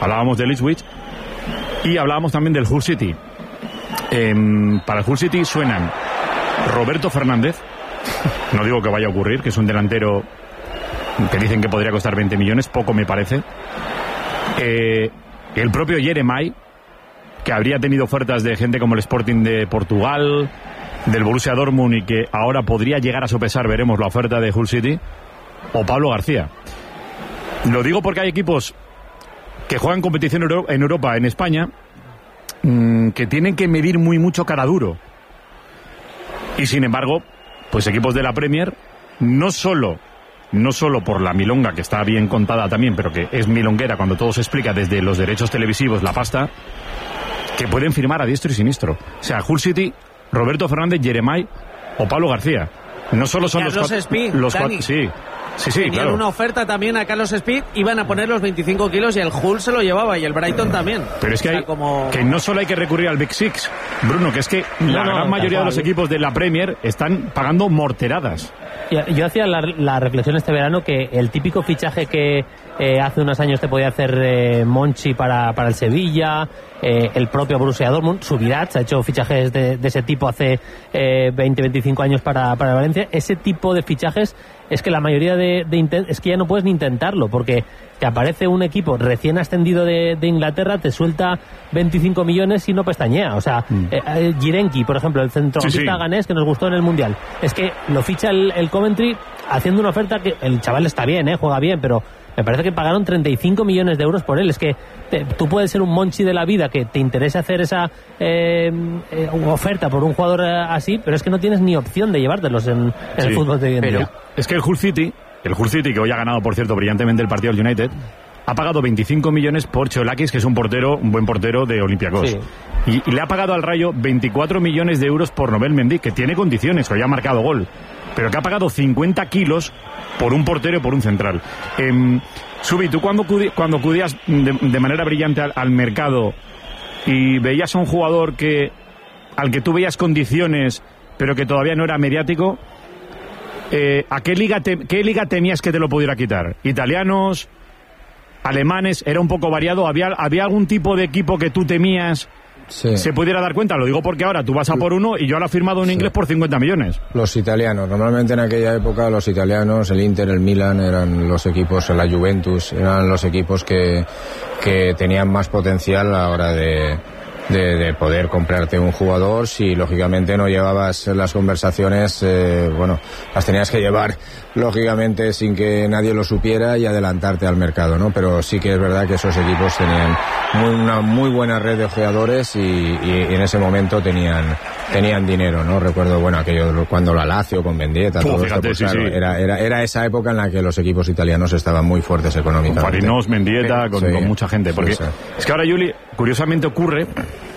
hablábamos del Ipswich y hablábamos también del Hull City. Para el Hull City suenan Roberto Fernández, no digo que vaya a ocurrir, que es un delantero que dicen que podría costar 20 millones, poco me parece. El propio Jeremai, que habría tenido ofertas de gente como el Sporting de Portugal, del Borussia Dortmund, y que ahora podría llegar a sopesar, veremos, la oferta de Hull City, o Pablo García. Lo digo porque hay equipos que juegan competición en Europa, en España, que tienen que medir muy mucho cara duro. Y sin embargo, pues equipos de la Premier, no solo por la milonga, que está bien contada también, pero que es milonguera cuando todo se explica desde los derechos televisivos, la pasta, que pueden firmar a diestro y siniestro. O sea, Hull City, Roberto Fernández, Jeremai o Pablo García. No solo son Carlos Speed, los cuatro. Sí, tenían claro. una oferta también a Carlos Speed, iban a poner los 25 kilos y el Hull se lo llevaba y el Brighton también. Pero es que, que no solo hay que recurrir al Big Six, Bruno, que es que la gran mayoría de los equipos de la Premier están pagando morteradas. Yo hacía la reflexión este verano que el típico fichaje que hace unos años te podía hacer Monchi para el Sevilla, el propio Borussia Dortmund, Subirats ha hecho fichajes de ese tipo hace 20-25 años para Valencia. Ese tipo de fichajes es que la mayoría es que ya no puedes ni intentarlo, porque te aparece un equipo recién ascendido de Inglaterra, te suelta 25 millones y no pestañea. O sea, Jirenki, por ejemplo, el centrocampista ganés que nos gustó en el Mundial, es que lo ficha el Coventry haciendo una oferta que el chaval está bien, juega bien, pero me parece que pagaron 35 millones de euros por él. Es que tú puedes ser un Monchi de la vida que te interese hacer esa oferta por un jugador así, pero es que no tienes ni opción de llevártelos en el fútbol de hoy en día. Es que el Hull City, que hoy ha ganado, por cierto, brillantemente el partido del United, ha pagado 25 millones por Cholakis, que es un buen portero de Olympiacos. Sí. Y le ha pagado al Rayo 24 millones de euros por Nobel Mendy, que tiene condiciones, que hoy ha marcado gol, pero que ha pagado 50 kilos por un portero y por un central. Subi, tú cuando acudías de manera brillante al mercado y veías a un jugador al que tú veías condiciones, pero que todavía no era mediático, ¿a qué liga temías que te lo pudiera quitar? ¿Italianos? ¿Alemanes? ¿Era un poco variado? ¿Había algún tipo de equipo que tú temías se pudiera dar cuenta? Lo digo porque ahora tú vas a por uno y yo lo he firmado un inglés por 50 millones. Los italianos, normalmente en aquella época los italianos, el Inter, el Milan, eran los equipos, la Juventus, eran los equipos que tenían más potencial a la hora de poder comprarte un jugador. Si lógicamente no llevabas las conversaciones, las tenías que llevar lógicamente sin que nadie lo supiera y adelantarte al mercado, ¿no? Pero sí que es verdad que esos equipos tenían una muy buena red de jugadores y en ese momento tenían dinero, ¿no? Recuerdo, aquello cuando la Lazio con Mendieta, todo fíjate, esto, pues, claro, era esa época en la que los equipos italianos estaban muy fuertes económicamente. Con Farinos, Mendieta, con mucha gente. Porque es que ahora, Juli, curiosamente ocurre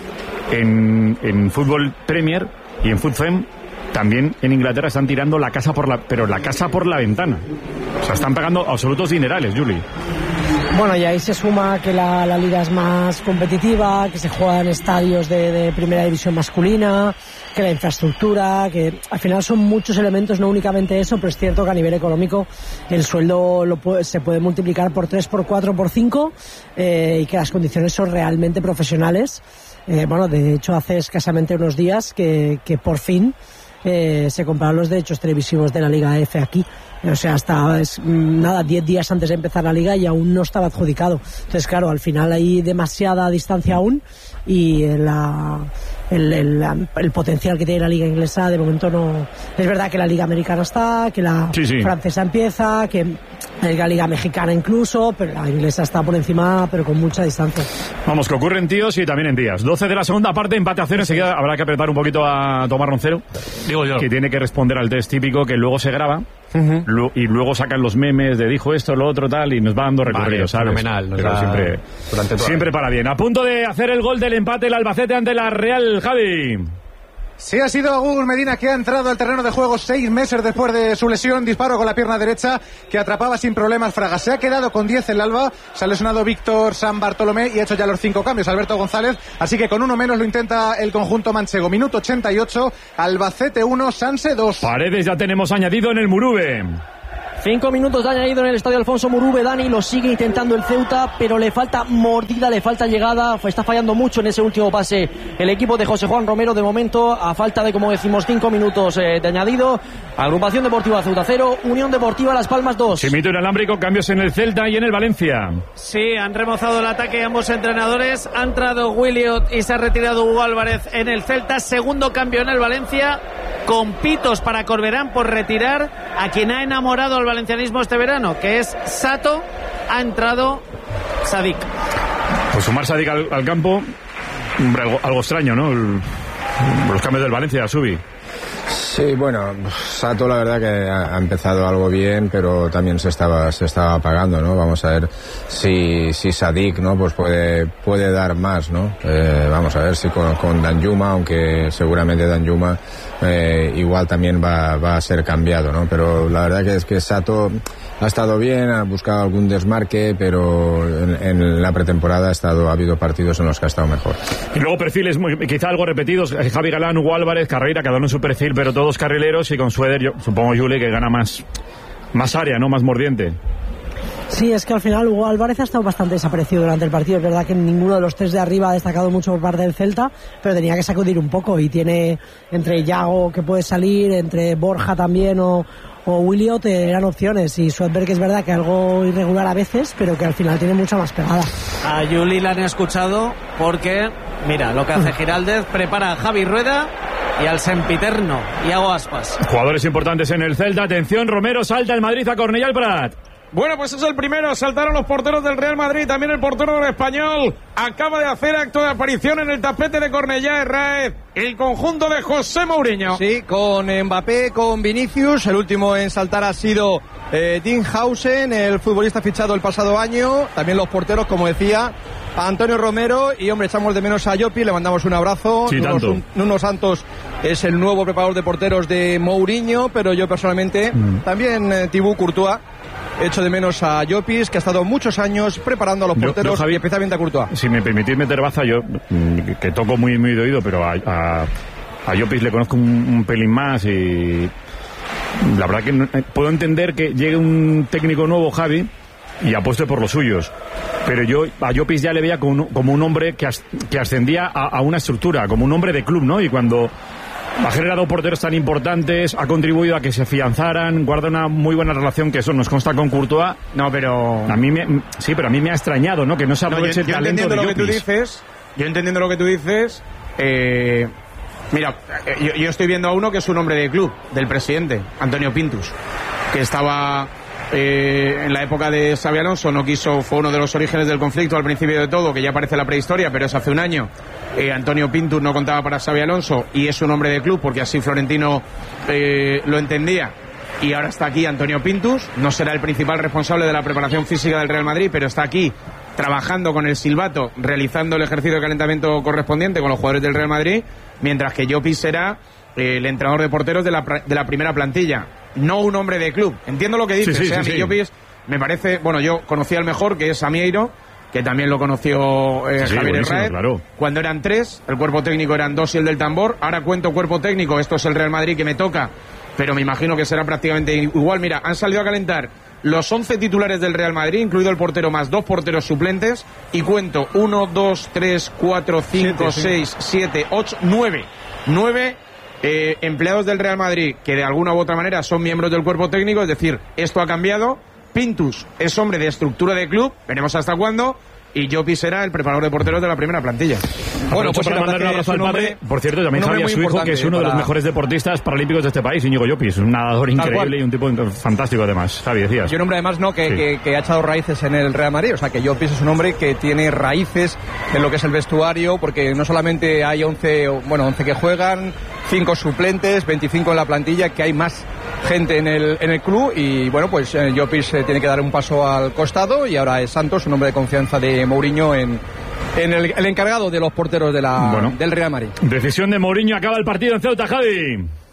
en fútbol Premier y en Futfem, también en Inglaterra están tirando la casa por la ventana. O sea, están pagando absolutos dinerales, Juli. Bueno, y ahí se suma que la liga es más competitiva, que se juega en estadios de primera división masculina, que la infraestructura, que al final son muchos elementos, no únicamente eso, pero es cierto que a nivel económico el sueldo se puede multiplicar por 3, por 4, por 5, y que las condiciones son realmente profesionales. De hecho, hace escasamente unos días que por fin se compraron los derechos televisivos de la Liga F aquí. O sea, hasta 10 días antes de empezar la liga y aún no estaba adjudicado. Entonces, claro, al final hay demasiada distancia aún y el potencial que tiene la liga inglesa de momento no. Es verdad que la liga americana está, que la francesa empieza, que la liga mexicana incluso, pero la inglesa está por encima, pero con mucha distancia. Vamos, que ocurre en tíos y también en días. 12 de la segunda parte, empate a 0. Enseguida habrá que apretar un poquito a Tomás Roncero, digo yo, que tiene que responder al test típico que luego se graba. Y luego sacan los memes de dijo esto, lo otro, tal, y nos va dando recorrido, ¿sabes? Fenomenal. Pero siempre para bien. A punto de hacer el gol del empate el Albacete ante la Real, Javi. Sí, ha sido Google Medina que ha entrado al terreno de juego 6 meses después de su lesión. Disparo con la pierna derecha que atrapaba sin problemas Fraga. Se ha quedado con 10 el Alba. Se ha lesionado Víctor San Bartolomé y ha hecho ya los 5 cambios Alberto González. Así que con uno menos lo intenta el conjunto manchego. Minuto 88, Albacete 1, Sanse 2. Paredes ya tenemos añadido en el Murube. 5 minutos de añadido en el estadio Alfonso Murube. Dani, lo sigue intentando el Ceuta, pero le falta mordida, le falta llegada. Está fallando mucho en ese último pase el equipo de José Juan Romero de momento, a falta de, como decimos, 5 minutos de añadido. Agrupación Deportiva Ceuta 0, Unión Deportiva Las Palmas 2. Chimito inalámbrico, cambios en el Celta y en el Valencia. Sí, han remozado el ataque ambos entrenadores. Ha entrado Williot y se ha retirado Hugo Álvarez en el Celta. Segundo cambio en el Valencia, con pitos para Corberán por retirar a quien ha enamorado al valencianismo este verano, que es Sato. Ha entrado Sadik. Pues sumar Sadik al campo, hombre, algo extraño, ¿no? Los cambios del Valencia, Subi. Sí, bueno, Sato la verdad que ha empezado algo bien, pero también se estaba apagando, ¿no? Vamos a ver si Sadik, ¿no? Pues puede dar más, ¿no? Vamos a ver si con Danjuma, aunque seguramente Danjuma igual también va a ser cambiado, ¿no? Pero la verdad que es que Sato ha estado bien, ha buscado algún desmarque, pero en la pretemporada ha habido partidos en los que ha estado mejor. Y luego perfiles quizá algo repetidos, Javi Galán, Hugo Álvarez, Carreira, cada uno en su perfil, pero todos carrileros, y con Sueder, yo supongo, Juli, que gana más área, ¿no? Más mordiente. Sí, es que al final Hugo Álvarez ha estado bastante desaparecido durante el partido. Es verdad que ninguno de los tres de arriba ha destacado mucho por parte del Celta, pero tenía que sacudir un poco, y tiene entre Yago, que puede salir, entre Borja también o Williot, eran opciones, y Swedberg es verdad que algo irregular a veces, pero que al final tiene mucha más pegada. A Juli la han escuchado porque, mira, lo que hace Giraldez, prepara a Javi Rueda y al sempiterno Iago Aspas. Jugadores importantes en el Celta, atención, Romero salta el Madrid a Cornellà al Prat. Bueno, pues es el primero. Saltaron los porteros del Real Madrid, también el portero del Español. Acaba de hacer acto de aparición en el tapete de Cornellà Herráez, el conjunto de José Mourinho. Sí, con Mbappé, con Vinicius. El último en saltar ha sido Dinhausen, el futbolista fichado el pasado año. También los porteros, como decía, Antonio Romero. Y hombre, echamos de menos a Llopi, le mandamos un abrazo. Sí, Nuno Santos es el nuevo preparador de porteros de Mourinho, pero yo personalmente también Thibaut Courtois. Echo de menos a Llopis, que ha estado muchos años preparando a los porteros, Javi, y especialmente a Courtois. Si me permitís meter baza, yo que toco muy de oído, pero a Llopis le conozco un pelín más, y la verdad que puedo entender que llegue un técnico nuevo, Javi, y apueste por los suyos. Pero yo a Llopis ya le veía como un hombre que ascendía a una estructura, como un hombre de club, ¿no? Y cuando ha generado porteros tan importantes, ha contribuido a que se afianzaran, guarda una muy buena relación, que eso nos consta con Courtois. No, pero a mí me ha extrañado, ¿no? Que no se aproveche el talento de Llopis. Yo entendiendo lo que tú dices, mira, yo estoy viendo a uno que es un hombre de club, del presidente, Antonio Pintus, que estaba en la época de Xabi Alonso, no quiso, fue uno de los orígenes del conflicto al principio de todo, que ya parece la prehistoria, pero es hace un año. Antonio Pintus no contaba para Xabi Alonso y es un hombre de club, porque así Florentino lo entendía, y ahora está aquí Antonio Pintus. No será el principal responsable de la preparación física del Real Madrid, pero está aquí trabajando con el silbato, realizando el ejercicio de calentamiento correspondiente con los jugadores del Real Madrid, mientras que Llopis será el entrenador de porteros de la primera plantilla, no un hombre de club. Entiendo lo que dices, sí. Llopis me parece, bueno, yo conocí al mejor, que es Samieiro, que también lo conoció Javier Herráez, claro. Cuando eran 3, el cuerpo técnico eran 2 y el del tambor. Ahora cuento cuerpo técnico, esto es el Real Madrid que me toca, pero me imagino que será prácticamente igual. Mira, han salido a calentar los 11 titulares del Real Madrid, incluido el portero más 2 porteros suplentes, y cuento 1, 2, 3, 4, 5, 6, 7, 8, 9 empleados del Real Madrid que de alguna u otra manera son miembros del cuerpo técnico. Es decir, esto ha cambiado. Pintus es hombre de estructura de club, veremos hasta cuándo, y Llopis será el preparador de porteros de la primera plantilla. Bueno, pues para mandar un abrazo al padre. Por cierto, también Javier, su hijo, que es uno de los mejores deportistas paralímpicos de este país, Íñigo Llopis, un nadador increíble y un tipo fantástico además. Javi, decías. Y un hombre además que ha echado raíces en el Real Madrid, o sea que Llopis es un hombre que tiene raíces en lo que es el vestuario, porque no solamente hay 11 que juegan, 5 suplentes, 25 en la plantilla, que hay más gente en el club, y bueno, pues Llopis tiene que dar un paso al costado, y ahora es Santos, un hombre de confianza de Mourinho en el encargado de los porteros del Real Madrid. Decisión de Mourinho, acaba el partido en Ceuta, Javi.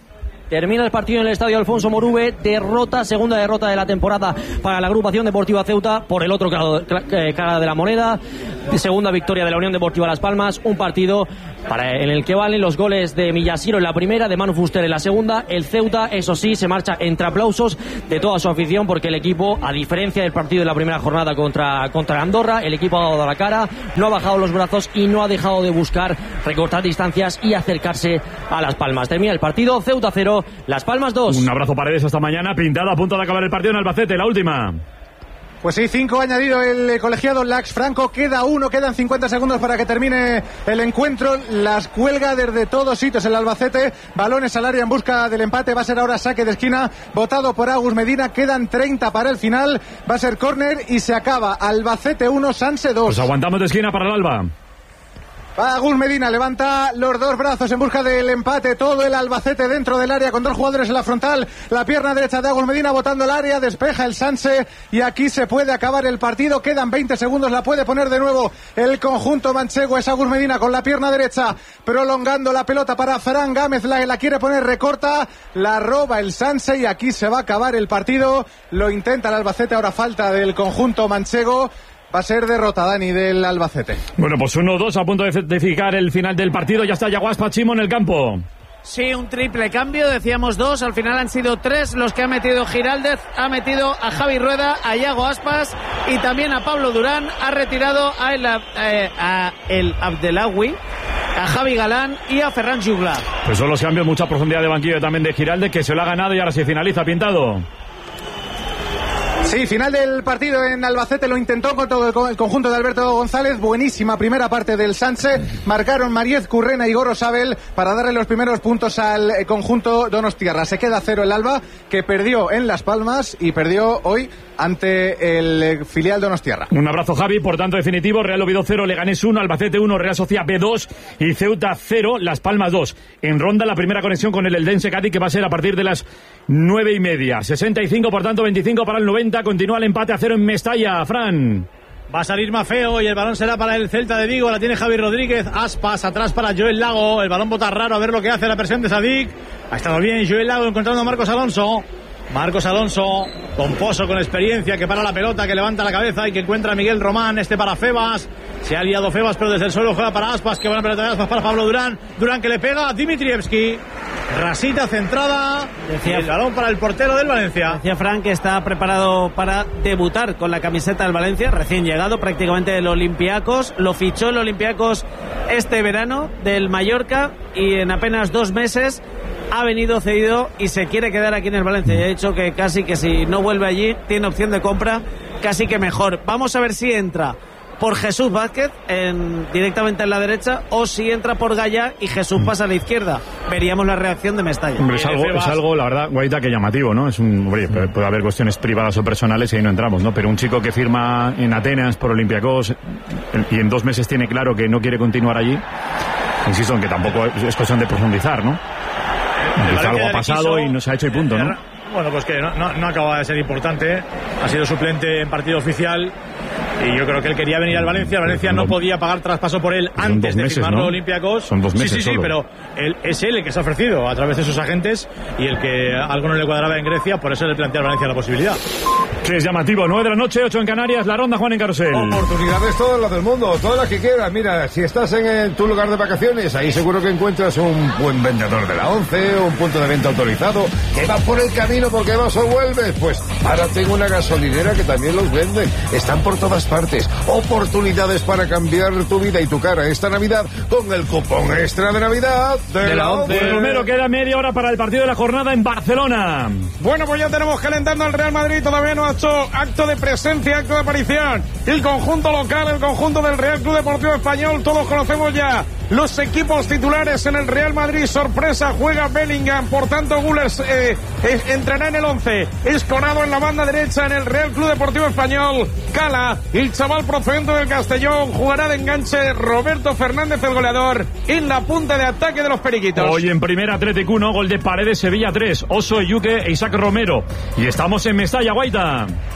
Termina el partido en el estadio Alfonso Morube. Segunda derrota de la temporada para la agrupación deportiva Ceuta. Por el otro cara de la moneda, segunda victoria de la Unión Deportiva Las Palmas. Un partido en el que valen los goles de Millasiro en la primera, de Manu Fuster en la segunda. El Ceuta, eso sí, se marcha entre aplausos de toda su afición, porque el equipo, a diferencia del partido de la primera jornada contra Andorra, el equipo ha dado la cara, no ha bajado los brazos y no ha dejado de buscar recortar distancias y acercarse a Las Palmas. Termina el partido, Ceuta 0, Las Palmas 2. Un abrazo, Paredes, hasta mañana. Pintada, a punto de acabar el partido en Albacete, la última. Pues sí, 5 ha añadido el colegiado Lax Franco, quedan 50 segundos para que termine el encuentro. Las cuelga desde todos sitios el Albacete, balones al área en busca del empate, va a ser ahora saque de esquina, votado por Agus Medina, quedan 30 para el final, va a ser córner y se acaba. Albacete 1, Sanse 2. Pues aguantamos de esquina para el Alba. Agus Medina levanta los dos brazos en busca del empate, todo el Albacete dentro del área con dos jugadores en la frontal, la pierna derecha de Agus Medina botando el área, despeja el Sanse y aquí se puede acabar el partido, quedan 20 segundos, la puede poner de nuevo el conjunto manchego, es Agus Medina con la pierna derecha prolongando la pelota para Fran Gámez, la quiere poner, recorta, la roba el Sanse y aquí se va a acabar el partido, lo intenta el Albacete, ahora falta del conjunto manchego. Va a ser derrota, Dani, del Albacete. Bueno, pues 1-2 a punto de fijar el final del partido. Ya está Yago Aspas, Chimo, en el campo. Sí, un triple cambio, decíamos 2, al final han sido 3 los que ha metido Giraldez, ha metido a Javi Rueda, a Yago Aspas y también a Pablo Durán, ha retirado a el Abdelawi, a Javi Galán y a Ferran Juglar. Pues son los cambios, mucha profundidad de banquillo también de Giraldez, que se lo ha ganado y ahora se finaliza, Pintado. Sí, final del partido en Albacete, lo intentó con todo el conjunto de Alberto González, buenísima primera parte del Sanse, marcaron Mariez Currena y Goro Sabel para darle los primeros puntos al conjunto donostiarra. Se queda 0 el Alba, que perdió en Las Palmas y perdió hoy ante el filial donostiarra. Un abrazo, Javi, por tanto definitivo, Real Oviedo 0, Leganés 1, Albacete 1, Real Sociedad B 2 y Ceuta 0, Las Palmas 2. En ronda la primera conexión con el Eldense Cádiz, que va a ser a partir de las 9:30. 65, por tanto 25 para el 90, continúa el empate a 0 en Mestalla, Fran. Va a salir Mafeo y el balón será para el Celta de Vigo, la tiene Javi Rodríguez, Aspas atrás para Joel Lago, el balón bota raro, a ver lo que hace la presión de Sadik, ha estado bien Joel Lago encontrando a Marcos Alonso, pomposo con experiencia, que para la pelota, que levanta la cabeza y que encuentra a Miguel Román, para Febas, se ha liado Febas pero desde el suelo juega para Aspas, que buena pelota de Aspas para Pablo Durán, que le pega a Dimitrievski, rasita centrada, el balón para el portero del Valencia. Decía Frank que está preparado para debutar con la camiseta del Valencia, recién llegado prácticamente del Olympiacos, lo fichó el Olympiacos este verano del Mallorca y en apenas 2 meses ha venido cedido y se quiere quedar aquí en el Valencia. Ya he dicho que casi que si no vuelve allí tiene opción de compra, casi que mejor. Vamos a ver si entra por Jesús Vázquez directamente en la derecha o si entra por Gaya y Jesús pasa a la izquierda. Veríamos la reacción de Mestalla. Hombre, es algo, la verdad, Guaita, que llamativo, ¿no? Puede haber cuestiones privadas o personales y ahí no entramos, ¿no? Pero un chico que firma en Atenas por Olympiacos y en 2 meses tiene claro que no quiere continuar allí, insisto en que tampoco es cuestión de profundizar, ¿no? Quizá algo ha pasado y no se ha hecho y punto, ¿no? Bueno, pues que no acaba de ser importante. Ha sido suplente en partido oficial y yo creo que él quería venir al Valencia. El Valencia no podía pagar traspaso por él antes de firmarlo, ¿no? Olympiacos. Son 2 meses. Sí, pero es él el que se ha ofrecido a través de sus agentes y el que algo no le cuadraba en Grecia, por eso le plantea al Valencia la posibilidad. Que es llamativo, 9 de la noche, 8 en Canarias, la ronda, Juan, en Carrusel. Oportunidades todas las del mundo, todas las que quieras. Mira, si estás en tu lugar de vacaciones, ahí seguro que encuentras un buen vendedor de la ONCE, un punto de venta autorizado, que va por el camino porque vas o vuelves. Pues ahora tengo una gasolinera que también los venden. Están por todas partes. Oportunidades para cambiar tu vida y tu cara esta Navidad con el cupón extra de Navidad de la ONCE. Pues, Romero, queda media hora para el partido de la jornada en Barcelona. Bueno, pues ya tenemos calentando al Real Madrid, todavía no ha hecho acto de presencia, acto de aparición. El conjunto local, el conjunto del Real Club Deportivo Español, todos conocemos ya los equipos titulares en el Real Madrid. Sorpresa, juega Bellingham, por tanto Gullers entrará en el 11. Escorado en la banda derecha en el Real Club Deportivo Español. Cala, el chaval procedente del Castellón, jugará de enganche Roberto Fernández, el goleador, en la punta de ataque de los Periquitos. Hoy en primera, Atlético 1, gol de Paredes, Sevilla 3, Oso, Yuque e Isaac Romero. Y estamos en Mestalla, Guaita.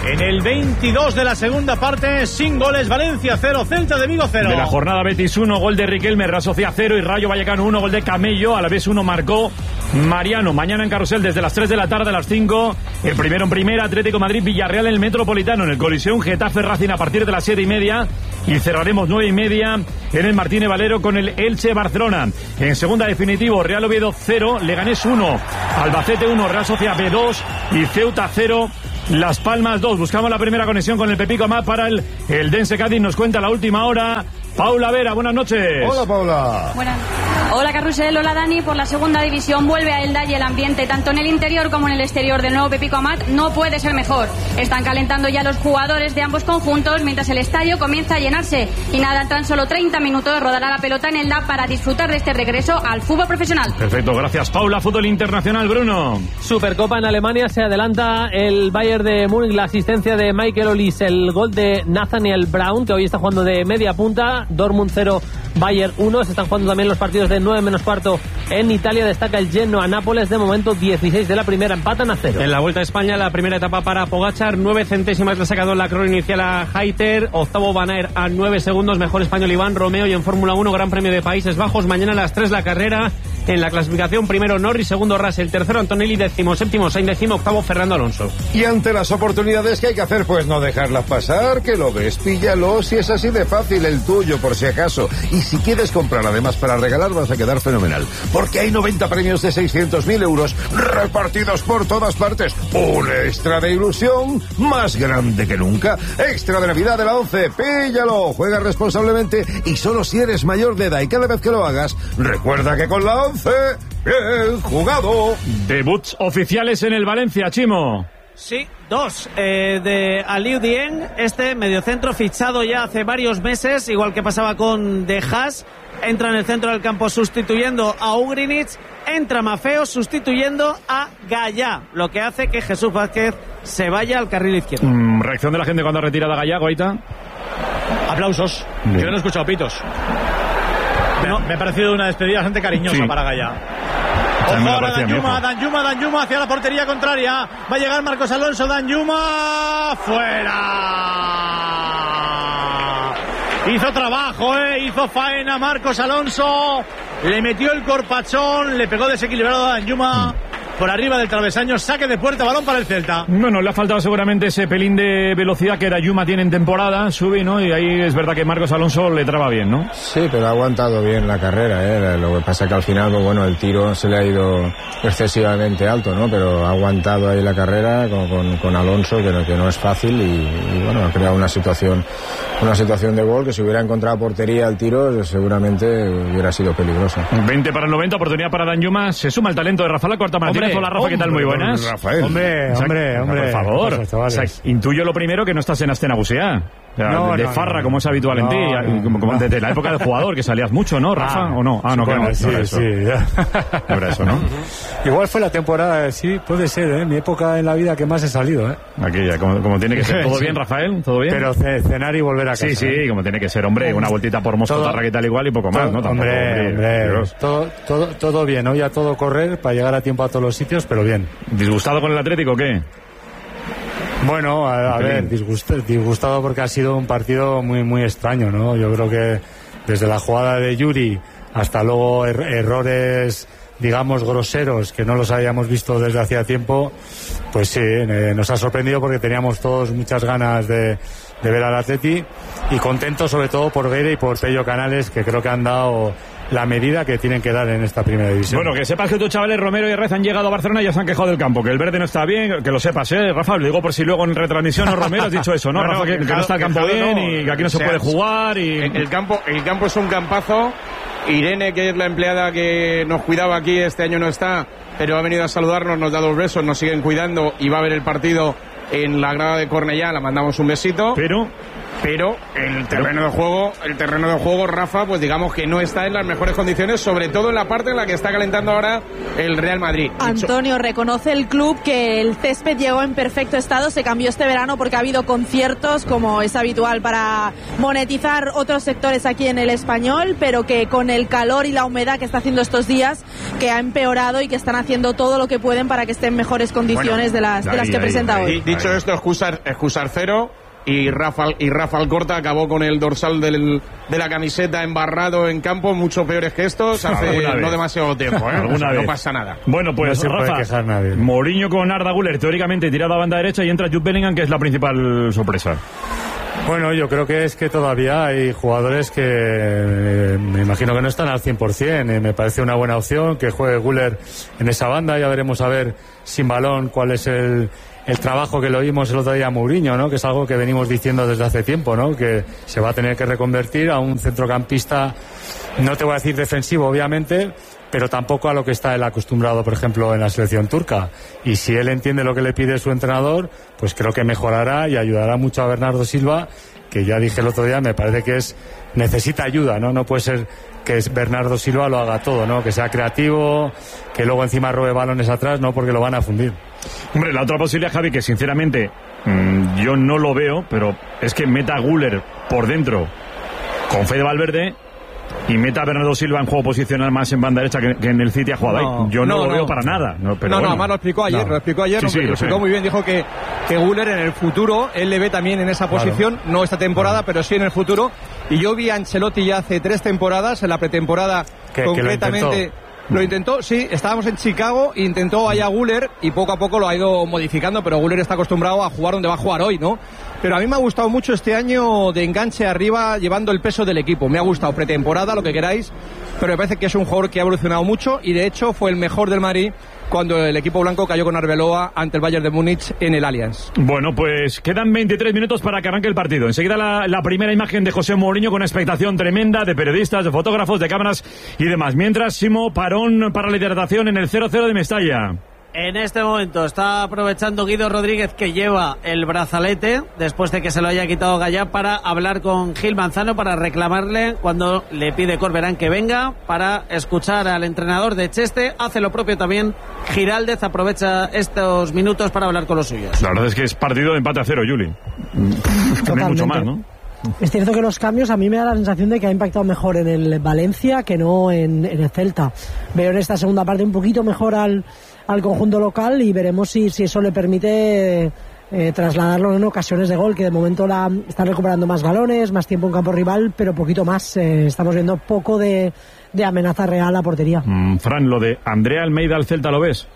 En el 22 de la segunda parte, sin goles, Valencia 0, Celta de Vigo 0. De la jornada, Betis 1, gol de Riquelme, Real Sociedad 0 y Rayo Vallecano 1, gol de Camello, a la vez 1 marcó Mariano. Mañana en Carrusel desde las 3 de la tarde a las 5, el primero en primera, Atlético Madrid, Villarreal en el Metropolitano, en el Coliseum, Getafe Racing a partir de las 7:30 y cerraremos 9:30 en el Martínez Valero con el Elche Barcelona. En segunda, definitivo, Real Oviedo 0, Leganés 1, Albacete 1, Real Sociedad B 2 y Ceuta 0, Las Palmas 2. Buscamos la primera conexión con el Pepico Amat para el Dense Cádiz. Nos cuenta la última hora Paula Vera, buenas noches. Hola, Paula. Buenas. Hola, Carrusel, hola, Dani. Por la segunda división vuelve a Elda y el ambiente, tanto en el interior como en el exterior del nuevo Pepico Amat, no puede ser mejor. Están calentando ya los jugadores de ambos conjuntos mientras el estadio comienza a llenarse. Y nada, tan solo 30 minutos rodará la pelota en Elda para disfrutar de este regreso al fútbol profesional. Perfecto, gracias, Paula. Fútbol internacional, Bruno. Supercopa en Alemania, se adelanta el Bayern de Múnich, la asistencia de Michael Olise, el gol de Nathaniel Brown, que hoy está jugando de media punta. Dortmund 0, Bayern 1. Se están jugando también los partidos de 9 menos cuarto en Italia. Destaca el Genoa Nápoles, de momento 16 de la primera, empatan a 0. En la Vuelta a España, la primera etapa para Pogačar, 9 centésimas le ha sacado en la crono inicial a Hayter, octavo Van Aert a 9 segundos, mejor español Iván Romeo. Y en Fórmula 1, Gran Premio de Países Bajos, mañana a las 3 la carrera. En la clasificación, primero Norris, segundo Russell, tercero Antonelli, décimo, séptimo Sainz, décimo, octavo Fernando Alonso. Y ante las oportunidades que hay que hacer, pues no dejarlas pasar, que lo ves, píllalo, si es así de fácil, el tuyo por si acaso. Y si quieres comprar además para regalar, vas a quedar fenomenal, porque hay 90 premios de 600.000 euros repartidos por todas partes. Un extra de ilusión más grande que nunca. Extra de Navidad de la 11, píllalo, juega responsablemente y solo si eres mayor de edad, y cada vez que lo hagas, recuerda que con la 11, bien jugado. Debuts oficiales en el Valencia, Chimo. Sí, 2 de Aliou Dieng, este mediocentro fichado ya hace varios meses, igual que pasaba con De Haas. Entra en el centro del campo sustituyendo a Ugrinic, entra Maffeo sustituyendo a Gallá, lo que hace que Jesús Vázquez se vaya al carril izquierdo. Reacción de la gente cuando ha retirado a Gallá, Guaita. Aplausos. Bien. Yo no he escuchado pitos. Me ha parecido una despedida bastante cariñosa para Gallá. Ojo ahora Danjuma hacia la portería contraria. Va a llegar Marcos Alonso, Danjuma fuera. Hizo trabajo, hizo faena Marcos Alonso. Le metió el corpachón, le pegó desequilibrado a Danjuma. Por arriba del travesaño, saque de puerta, balón para el Celta. Bueno, le ha faltado seguramente ese pelín de velocidad que Danjuma tiene en temporada, sube, ¿no? Y ahí es verdad que Marcos Alonso le traba bien, ¿no? Sí, pero ha aguantado bien la carrera, ¿eh? Lo que pasa es que al final, pues bueno, el tiro se le ha ido excesivamente alto, ¿no? Pero ha aguantado ahí la carrera con Alonso, que no es fácil y bueno, ha creado una situación de gol que si hubiera encontrado portería al tiro, seguramente hubiera sido peligrosa. 20 para el 90, oportunidad para Danjuma. Se suma el talento de Rafael Lacuarta Martínez. Hola, Rafa, ¿qué tal? Muy buenas. Rafael. Hombre. Por favor. O sea, intuyo lo primero que no estás en Astena Bucea. De farra, como es habitual en ti. Como desde la época del jugador, que salías mucho, ¿no, Rafa? ¿O no? No, bueno, claro. Sí. No era eso, ¿no? Igual fue la temporada, sí, puede ser, mi época en la vida que más he salido, Aquella, como tiene que ser. ¿Todo bien, Rafael? ¿Todo bien? Pero cenar y volver a casa. Sí, como tiene que ser, hombre. Una vueltita por Moscotarra, que tal igual, y poco más, ¿no? Tampoco, hombre. Todo bien, hoy a todo correr para llegar a tiempo a todos los sitios, pero bien. ¿Disgustado con el Atlético o qué? Bueno, a ver, disgustado porque ha sido un partido muy, muy extraño, ¿no? Yo creo que desde la jugada de Yuri hasta luego errores, digamos, groseros que no los habíamos visto desde hacía tiempo, pues sí, nos ha sorprendido porque teníamos todos muchas ganas de ver al Atleti y contentos sobre todo por Gueire y por Pello Canales, que creo que han dado la medida que tienen que dar en esta primera división. Bueno, que sepas que tus chavales Romero y Rez han llegado a Barcelona y ya se han quejado del campo, que el verde no está bien, que lo sepas, Rafa, lo digo por si luego en retransmisión Romero has dicho eso, ¿no? Rafa, que no está el campo bien y que aquí no se puede jugar y... El campo es un campazo. Irene, que es la empleada que nos cuidaba aquí, este año no está, pero ha venido a saludarnos, nos da 2 besos, nos siguen cuidando y va a ver el partido en la grada de Cornellá, la mandamos un besito. pero el terreno de juego, Rafa, pues digamos que no está en las mejores condiciones, sobre todo en la parte en la que está calentando ahora el Real Madrid. Antonio, reconoce el club que el césped llegó en perfecto estado, se cambió este verano porque ha habido conciertos, como es habitual para monetizar otros sectores aquí en el Español, pero que con el calor y la humedad que está haciendo estos días, que ha empeorado y que están haciendo todo lo que pueden para que esté en mejores condiciones de las que presenta hoy. Dicho esto, excusar cero. Y Rafa Alcorta acabó con el dorsal de la camiseta embarrado en campos mucho peores que estos hace no demasiado tiempo, no pasa nada. Bueno, pues no Rafa, Mourinho con Arda Güler teóricamente tirado a banda derecha y entra Jude Bellingham, que es la principal sorpresa. Bueno, yo creo que es que todavía hay jugadores que me imagino que no están al 100%. Me parece una buena opción que juegue Güler en esa banda. Ya veremos a ver sin balón cuál es el trabajo que lo vimos el otro día a Mourinho, ¿no? Que es algo que venimos diciendo desde hace tiempo, ¿no? Que se va a tener que reconvertir a un centrocampista, no te voy a decir defensivo, obviamente, pero tampoco a lo que está él acostumbrado, por ejemplo, en la selección turca. Y si él entiende lo que le pide su entrenador, pues creo que mejorará y ayudará mucho a Bernardo Silva, que ya dije el otro día, me parece que necesita ayuda, ¿no? No puede ser que Bernardo Silva lo haga todo, ¿no? Que sea creativo, que luego encima robe balones atrás, no, porque lo van a fundir. Hombre, la otra posibilidad, Javi, que sinceramente yo no lo veo, pero es que meta a Güler por dentro con Fede Valverde y meta a Bernardo Silva en juego posicional más en banda derecha que en el City ha jugado ahí. Yo no lo veo para nada. Además lo explicó ayer, lo explicó muy bien. Dijo que Güler en el futuro, él le ve también en esa posición, no esta temporada, pero sí en el futuro. Y yo vi a Ancelotti ya hace 3 temporadas, en la pretemporada concretamente. Lo intentó, sí, estábamos en Chicago, intentó allá Güler y poco a poco lo ha ido modificando, pero Güler está acostumbrado a jugar donde va a jugar hoy, ¿no? Pero a mí me ha gustado mucho este año de enganche arriba, llevando el peso del equipo. Me ha gustado pretemporada, lo que queráis, pero me parece que es un jugador que ha evolucionado mucho y de hecho fue el mejor del Madrid cuando el equipo blanco cayó con Arbeloa ante el Bayern de Múnich en el Allianz. Bueno, pues quedan 23 minutos para que arranque el partido. Enseguida la primera imagen de José Mourinho con una expectación tremenda de periodistas, de fotógrafos, de cámaras y demás. Mientras, Simo, parón para la hidratación en el 0-0 de Mestalla. En este momento está aprovechando Guido Rodríguez, que lleva el brazalete después de que se lo haya quitado Gallá, para hablar con Gil Manzano, para reclamarle cuando le pide Corberán que venga, para escuchar al entrenador de Cheste. Hace lo propio también Giraldez, aprovecha estos minutos para hablar con los suyos. La verdad es que es partido de empate a 0, Juli. No hay mucho más, ¿no? Es cierto que los cambios a mí me da la sensación de que ha impactado mejor en el Valencia que no en el Celta. Veo en esta segunda parte un poquito mejor al conjunto local y veremos si eso le permite trasladarlo en ocasiones de gol, que de momento están recuperando más balones, más tiempo en campo rival, pero poquito más. Estamos viendo poco de amenaza real a portería. Fran, lo de Andrea Almeida al Celta, ¿lo ves?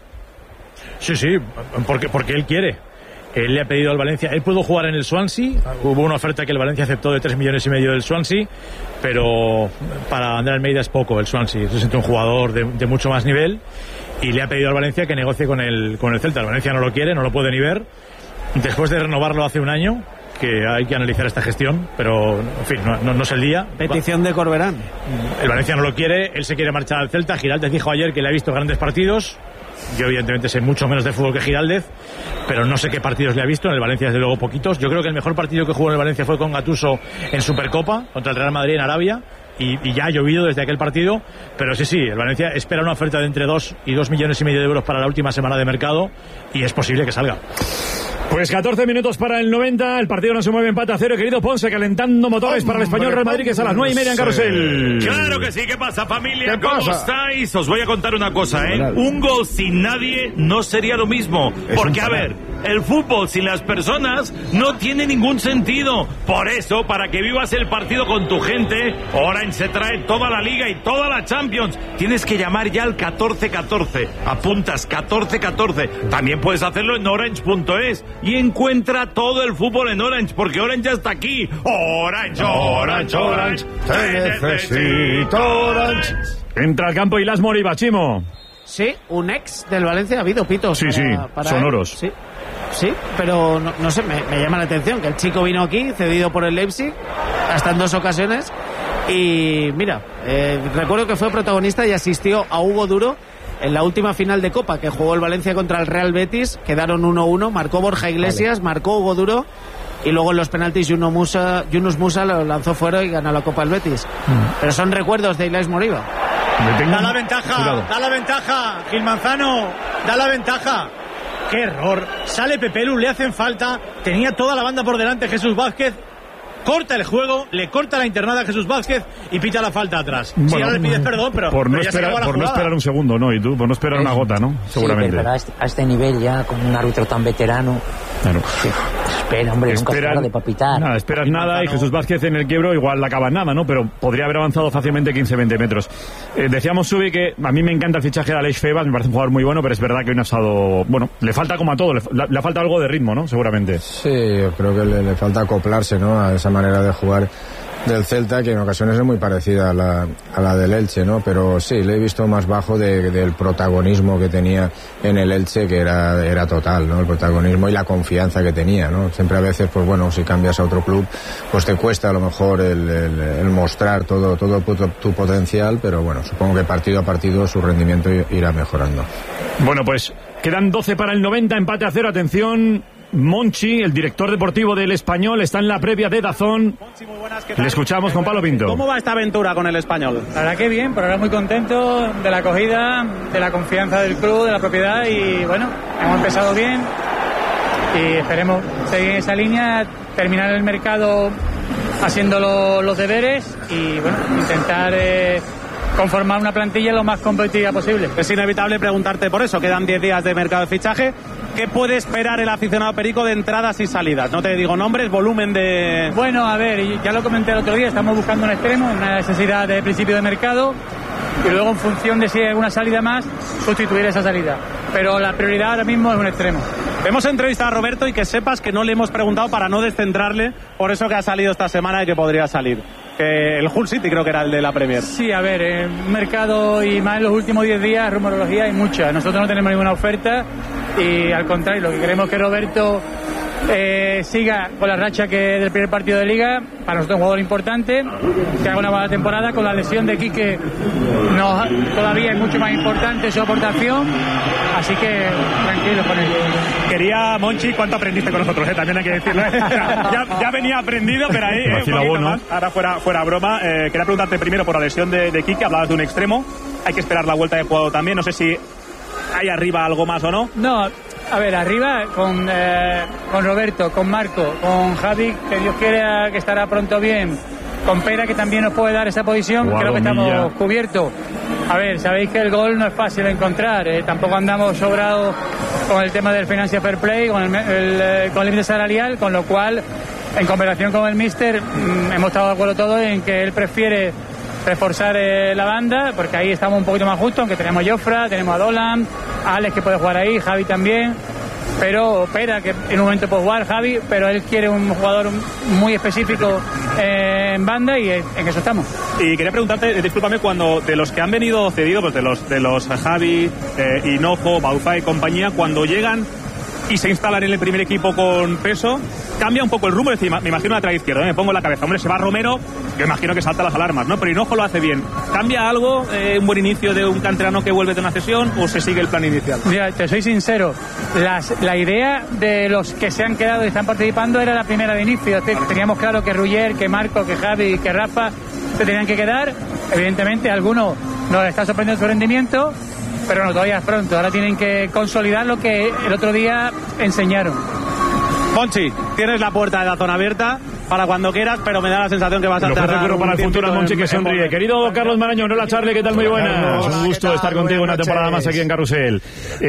Sí, porque él quiere. Él le ha pedido al Valencia, él pudo jugar en el Swansea, hubo una oferta que el Valencia aceptó de 3,5 millones del Swansea, pero para Andrea Almeida es poco el Swansea, es un jugador de mucho más nivel y le ha pedido al Valencia que negocie con el Celta. El Valencia no lo quiere, no lo puede ni ver, después de renovarlo hace un año, que hay que analizar esta gestión, pero en fin, no es el día. Petición de Corberán. El Valencia no lo quiere, él se quiere marchar al Celta. Giraldez dijo ayer que le ha visto grandes partidos. Yo evidentemente sé mucho menos de fútbol que Giraldez, pero no sé qué partidos le ha visto. En el Valencia desde luego poquitos. Yo creo que el mejor partido que jugó en el Valencia fue con Gattuso en Supercopa contra el Real Madrid en Arabia, y ya ha llovido desde aquel partido. Pero sí, el Valencia espera una oferta de entre 2 y 2,5 millones de euros para la última semana de mercado, y es posible que salga. Pues 14 minutos para el 90, el partido no se mueve, empate a 0, querido Ponce, calentando motores para el Español Real Madrid, que es a las 9:30 en Carrusel. Claro que sí, ¿qué pasa, familia? ¿Cómo estáis? Os voy a contar una cosa, un gol sin nadie no sería lo mismo, porque a ver, el fútbol sin las personas no tiene ningún sentido. Por eso, para que vivas el partido con tu gente, Orange se trae toda la Liga y toda la Champions. Tienes que llamar ya al 1414, apuntas 1414, también puedes hacerlo en orange.es. Y encuentra todo el fútbol en Orange, porque Orange ya está aquí. Orange, Orange, Orange, te necesito, Orange. Entra al campo Ilas Moriba, Chimo. Sí, un ex del Valencia, ha habido pitos. Sí, para sonoros. Sí, pero no sé, me llama la atención que el chico vino aquí, cedido por el Leipzig, hasta en 2 ocasiones. Y mira, recuerdo que fue protagonista y asistió a Hugo Duro en la última final de Copa que jugó el Valencia contra el Real Betis. Quedaron 1-1, marcó Borja Iglesias, marcó Hugo Duro y luego en los penaltis Yunus Musa lo lanzó fuera y ganó la Copa del Betis. Pero son recuerdos de Ilaix Moriba. Da la ventaja, Gil Manzano, da la ventaja. ¡Qué error! Sale Pepelu, le hacen falta, tenía toda la banda por delante Jesús Vázquez, corta el juego, le corta la internada a Jesús Vázquez y pita la falta atrás. Bueno, si ahora le pides perdón, pero por no ya se acabó la por no jugada. esperar un segundo, ¿no? Y tú, por no esperar una gota, ¿no? Seguramente. Sí, pero a este nivel ya, con un árbitro tan veterano... Claro. Espera, hombre, nunca es tarde para pitar. Nada, esperas nada y Jesús Vázquez en el quiebro igual la acaba en nada, ¿no? Pero podría haber avanzado fácilmente 15-20 metros. Decíamos, Subi, que a mí me encanta el fichaje de Aleix Febas, me parece un jugador muy bueno, pero es verdad que hoy no ha estado... Bueno, le falta como a todo, le falta algo de ritmo, ¿no? Seguramente. Sí, yo creo que le falta acoplarse, ¿no? A esa manera de jugar del Celta, que en ocasiones es muy parecida a la del Elche, ¿no? Pero sí, le he visto más bajo del protagonismo que tenía en el Elche, que era total, ¿no? El protagonismo y la confianza que tenía, ¿no? Siempre a veces, pues bueno, si cambias a otro club, pues te cuesta a lo mejor el mostrar todo tu potencial, pero bueno, supongo que partido a partido su rendimiento irá mejorando. Bueno, pues quedan 12 para el 90, empate a 0, atención... Monchi, el director deportivo del Español, está en la previa de DAZN. Le escuchamos con Pablo Pinto. ¿Cómo va esta aventura con el Español? La verdad que bien, pero ahora muy contento de la acogida, de la confianza del club, de la propiedad y bueno, hemos empezado bien y esperemos seguir esa línea, terminar el mercado haciendo los deberes y bueno, intentar conformar una plantilla lo más competitiva posible. Es inevitable preguntarte por eso, quedan 10 días de mercado de fichaje. ¿Qué puede esperar el aficionado perico de entradas y salidas? No te digo nombres, volumen de... Bueno, a ver, ya lo comenté el otro día, estamos buscando un extremo, una necesidad de principio de mercado y luego en función de si hay alguna salida más, sustituir esa salida. Pero la prioridad ahora mismo es un extremo. Hemos entrevistado a Roberto y que sepas que no le hemos preguntado para no descentrarle por eso que ha salido esta semana y que podría salir. El Hull City creo que era el de la Premier. Sí, a ver, mercado y más en los últimos 10 días, rumorología hay mucha. Nosotros no tenemos ninguna oferta y al contrario, lo que queremos es que Roberto siga con la racha que del primer partido de Liga, para nosotros es un jugador importante, que haga una buena temporada. Con la lesión de Quique todavía es mucho más importante su aportación, así que tranquilos con él. Quería, Monchi, ¿cuánto aprendiste con nosotros? También hay que decirlo. ya venía aprendido, pero ahí más. Ahora fuera broma, quería preguntarte primero por la lesión de Quique, hablabas de un extremo, hay que esperar la vuelta de juego también, no sé si hay arriba algo más o no. No, a ver, arriba con Roberto, con Marco, con Javi, que Dios quiera que estará pronto bien, con Pera, que también nos puede dar esa posición, creo que estamos cubiertos. A ver, sabéis que el gol no es fácil de encontrar, tampoco andamos sobrados con el tema del Financial Fair Play, con el límite salarial, con lo cual, en comparación con el míster, hemos estado de acuerdo todos en que él prefiere reforzar la banda, porque ahí estamos un poquito más justos, aunque tenemos a Jofra, tenemos a Dolan, a Alex que puede jugar ahí, Javi también, pero Pera, que en un momento puede jugar, Javi, pero él quiere un jugador muy específico en banda y en eso estamos. Y quería preguntarte, discúlpame, cuando de los que han venido cedidos, pues de los Javi, Hinojo, Bauza y compañía, cuando llegan y se instalan en el primer equipo con peso, cambia un poco el rumbo. Es decir, me imagino lateral izquierdo, me pongo en la cabeza, hombre, se va Romero, yo imagino que salta las alarmas, ¿no? Pero Hinojo lo hace bien. ¿Cambia algo un buen inicio de un canterano que vuelve de una cesión o se sigue el plan inicial? Mira, te soy sincero, la idea de los que se han quedado y están participando era la primera de inicio. Teníamos claro que Ruller, que Marco, que Javi, que Rafa se tenían que quedar. Evidentemente algunos nos está sorprendiendo su rendimiento, pero no, todavía es pronto. Ahora tienen que consolidar lo que el otro día enseñaron. Monchi, tienes la puerta de la zona abierta para cuando quieras, pero me da la sensación que vas a tardar para el futuro a Monchi, que sonríe. Querido Carlos Marañón, hola Charlie, ¿qué tal? Muy buenas. Un gusto estar contigo una temporada más aquí en Carrusel.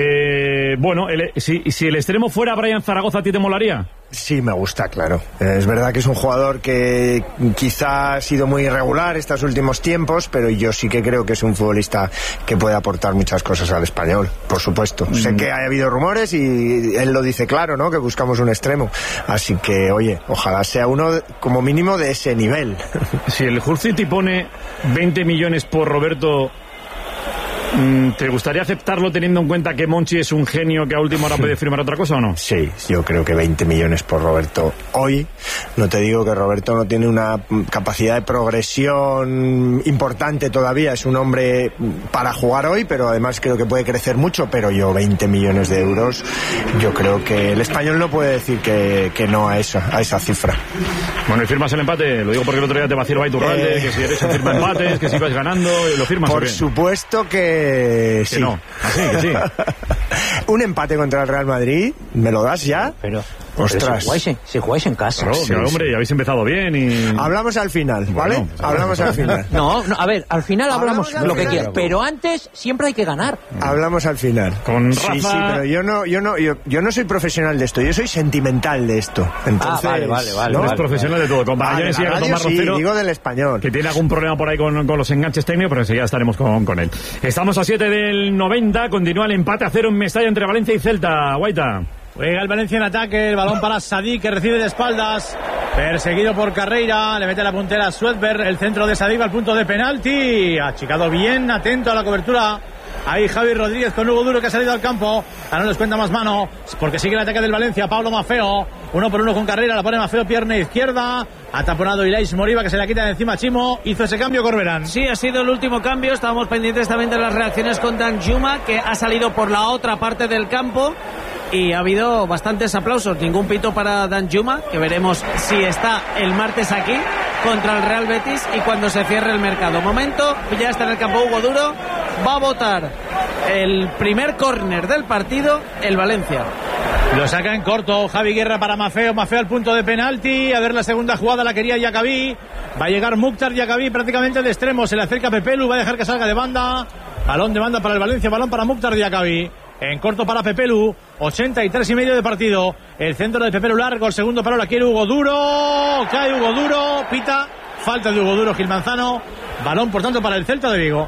Bueno, si el extremo fuera Brian Zaragoza, ¿a ti te molaría? Sí, me gusta, claro. Es verdad que es un jugador que quizá ha sido muy irregular estos últimos tiempos, pero yo sí que creo que es un futbolista que puede aportar muchas cosas al Español, por supuesto. Sé que ha habido rumores y él lo dice claro, ¿no? Que buscamos un extremo. Así que, oye, ojalá sea uno como mínimo de ese nivel. Si el Hull City pone 20 millones por Roberto, ¿Te gustaría aceptarlo teniendo en cuenta que Monchi es un genio que a última hora puede firmar otra cosa o no? Sí, yo creo que 20 millones por Roberto hoy. No te digo que Roberto no tiene una capacidad de progresión importante todavía. Es un hombre para jugar hoy, pero además creo que puede crecer mucho. Pero yo 20 millones de euros, yo creo que el español no puede decir que no a esa cifra. Bueno, ¿y firmas el empate? Lo digo porque el otro día te vaciló Iturralde, que si eres firma empates, que si vas ganando, ¿lo firmas? Por supuesto que sí. Que no. Así que sí. Un empate contra el Real Madrid, ¿me lo das ya? Pero ostras. Si jugáis en casa. Claro, sí, hombre, ya habéis empezado bien y... Hablamos al final, ¿vale? Bueno, hablamos al final. No, a ver, al final hablamos lo que quieras, claro. Pero antes siempre hay que ganar. Hablamos al final. Con Sí, Rafa... sí, pero yo no soy profesional de esto, yo soy sentimental de esto. Entonces, vale. ¿no? Eres profesional de todo. Con Vale, Tomás sí, Rocero, digo del español. que tiene algún problema por ahí con los enganches técnicos, pero enseguida estaremos con él. Estamos a 7 del 90, continúa el empate a 0 en Mestalla entre Valencia y Celta. Guaita. Juega el Valencia en ataque, el balón para Sadik, que recibe de espaldas, perseguido por Carreira, le mete la puntera a Suedberg, el centro de Sadik al punto de penalti, achicado bien, atento a la cobertura. Ahí Javi Rodríguez con Hugo Duro, que ha salido al campo. Ahora no les cuenta más mano, porque sigue el ataque del Valencia. Pablo Maffeo, 1 por 1 con Carreira, la pone Maffeo, pierna izquierda. Ha taponado Ilais Moriba, que se la quita de encima Chimo. Hizo ese cambio Corberán. Sí, ha sido el último cambio. Estábamos pendientes también de las reacciones con Danjuma, que ha salido por la otra parte del campo. Y ha habido bastantes aplausos. Ningún pito para Danjuma, que veremos si está el martes aquí contra el Real Betis y cuando se cierre el mercado. Momento, ya está en el campo Hugo Duro. Va a votar el primer córner del partido el Valencia. Lo saca en corto Javi Guerra para Maffeo. Maffeo al punto de penalti. A ver, la segunda jugada la quería Yacabí. Va a llegar Mukhtar Yacabí prácticamente de extremo. Se le acerca Pepelu. Va a dejar que salga de banda. Balón de banda para el Valencia. Balón para Mukhtar Yacabí. En corto para Pepelu. 83,5 de partido. El centro de Pepelu largo. El segundo palo la quiere Hugo Duro. Cae Hugo Duro. Pita. Falta de Hugo Duro, Gil Manzano. Balón, por tanto, para el Celta de Vigo.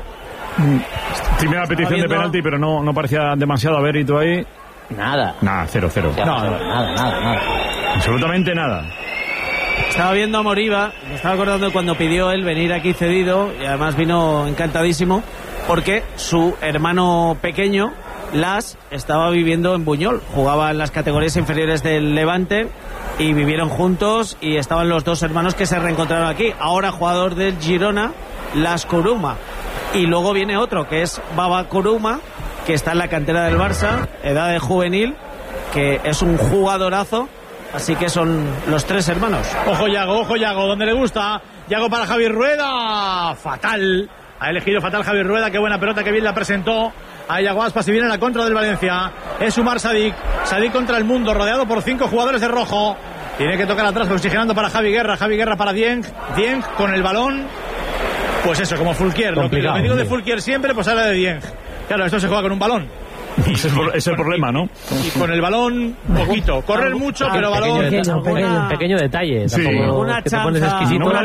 Primera petición de penalti, pero no parecía demasiado. A ver, ¿y tú ahí? Nada. Nada, 0-0. Nada. Absolutamente nada. Estaba viendo a Moriba, me estaba acordando de cuando pidió él venir aquí cedido, y además vino encantadísimo, porque su hermano pequeño, Las, estaba viviendo en Buñol, jugaba en las categorías inferiores del Levante, y vivieron juntos, y estaban los dos hermanos que se reencontraron aquí. Ahora jugador del Girona, Las Kuruma. Y luego viene otro, que es Baba Kuruma, que está en la cantera del Barça, edad de juvenil, que es un jugadorazo. Así que son los tres hermanos. Ojo Yago, donde le gusta. Yago para Javi Rueda. Fatal. Ha elegido fatal Javi Rueda. Qué buena pelota, que bien la presentó a Yago Aspas. Y viene la contra del Valencia. Es Umar Sadik. Sadik contra el mundo, rodeado por 5 jugadores de rojo. Tiene que tocar atrás, oxigenando para Javi Guerra. Javi Guerra para Dieng. Dieng con el balón. Pues eso, como Fulquier. Lo que digo de Fulquier siempre, pues habla de Dieng. Claro, esto se juega con un balón. Ese es el problema, ¿no? Y con el balón, poquito. Correr mucho, pero balón... Pequeño detalle. Sí. Una que te pones exquisito. No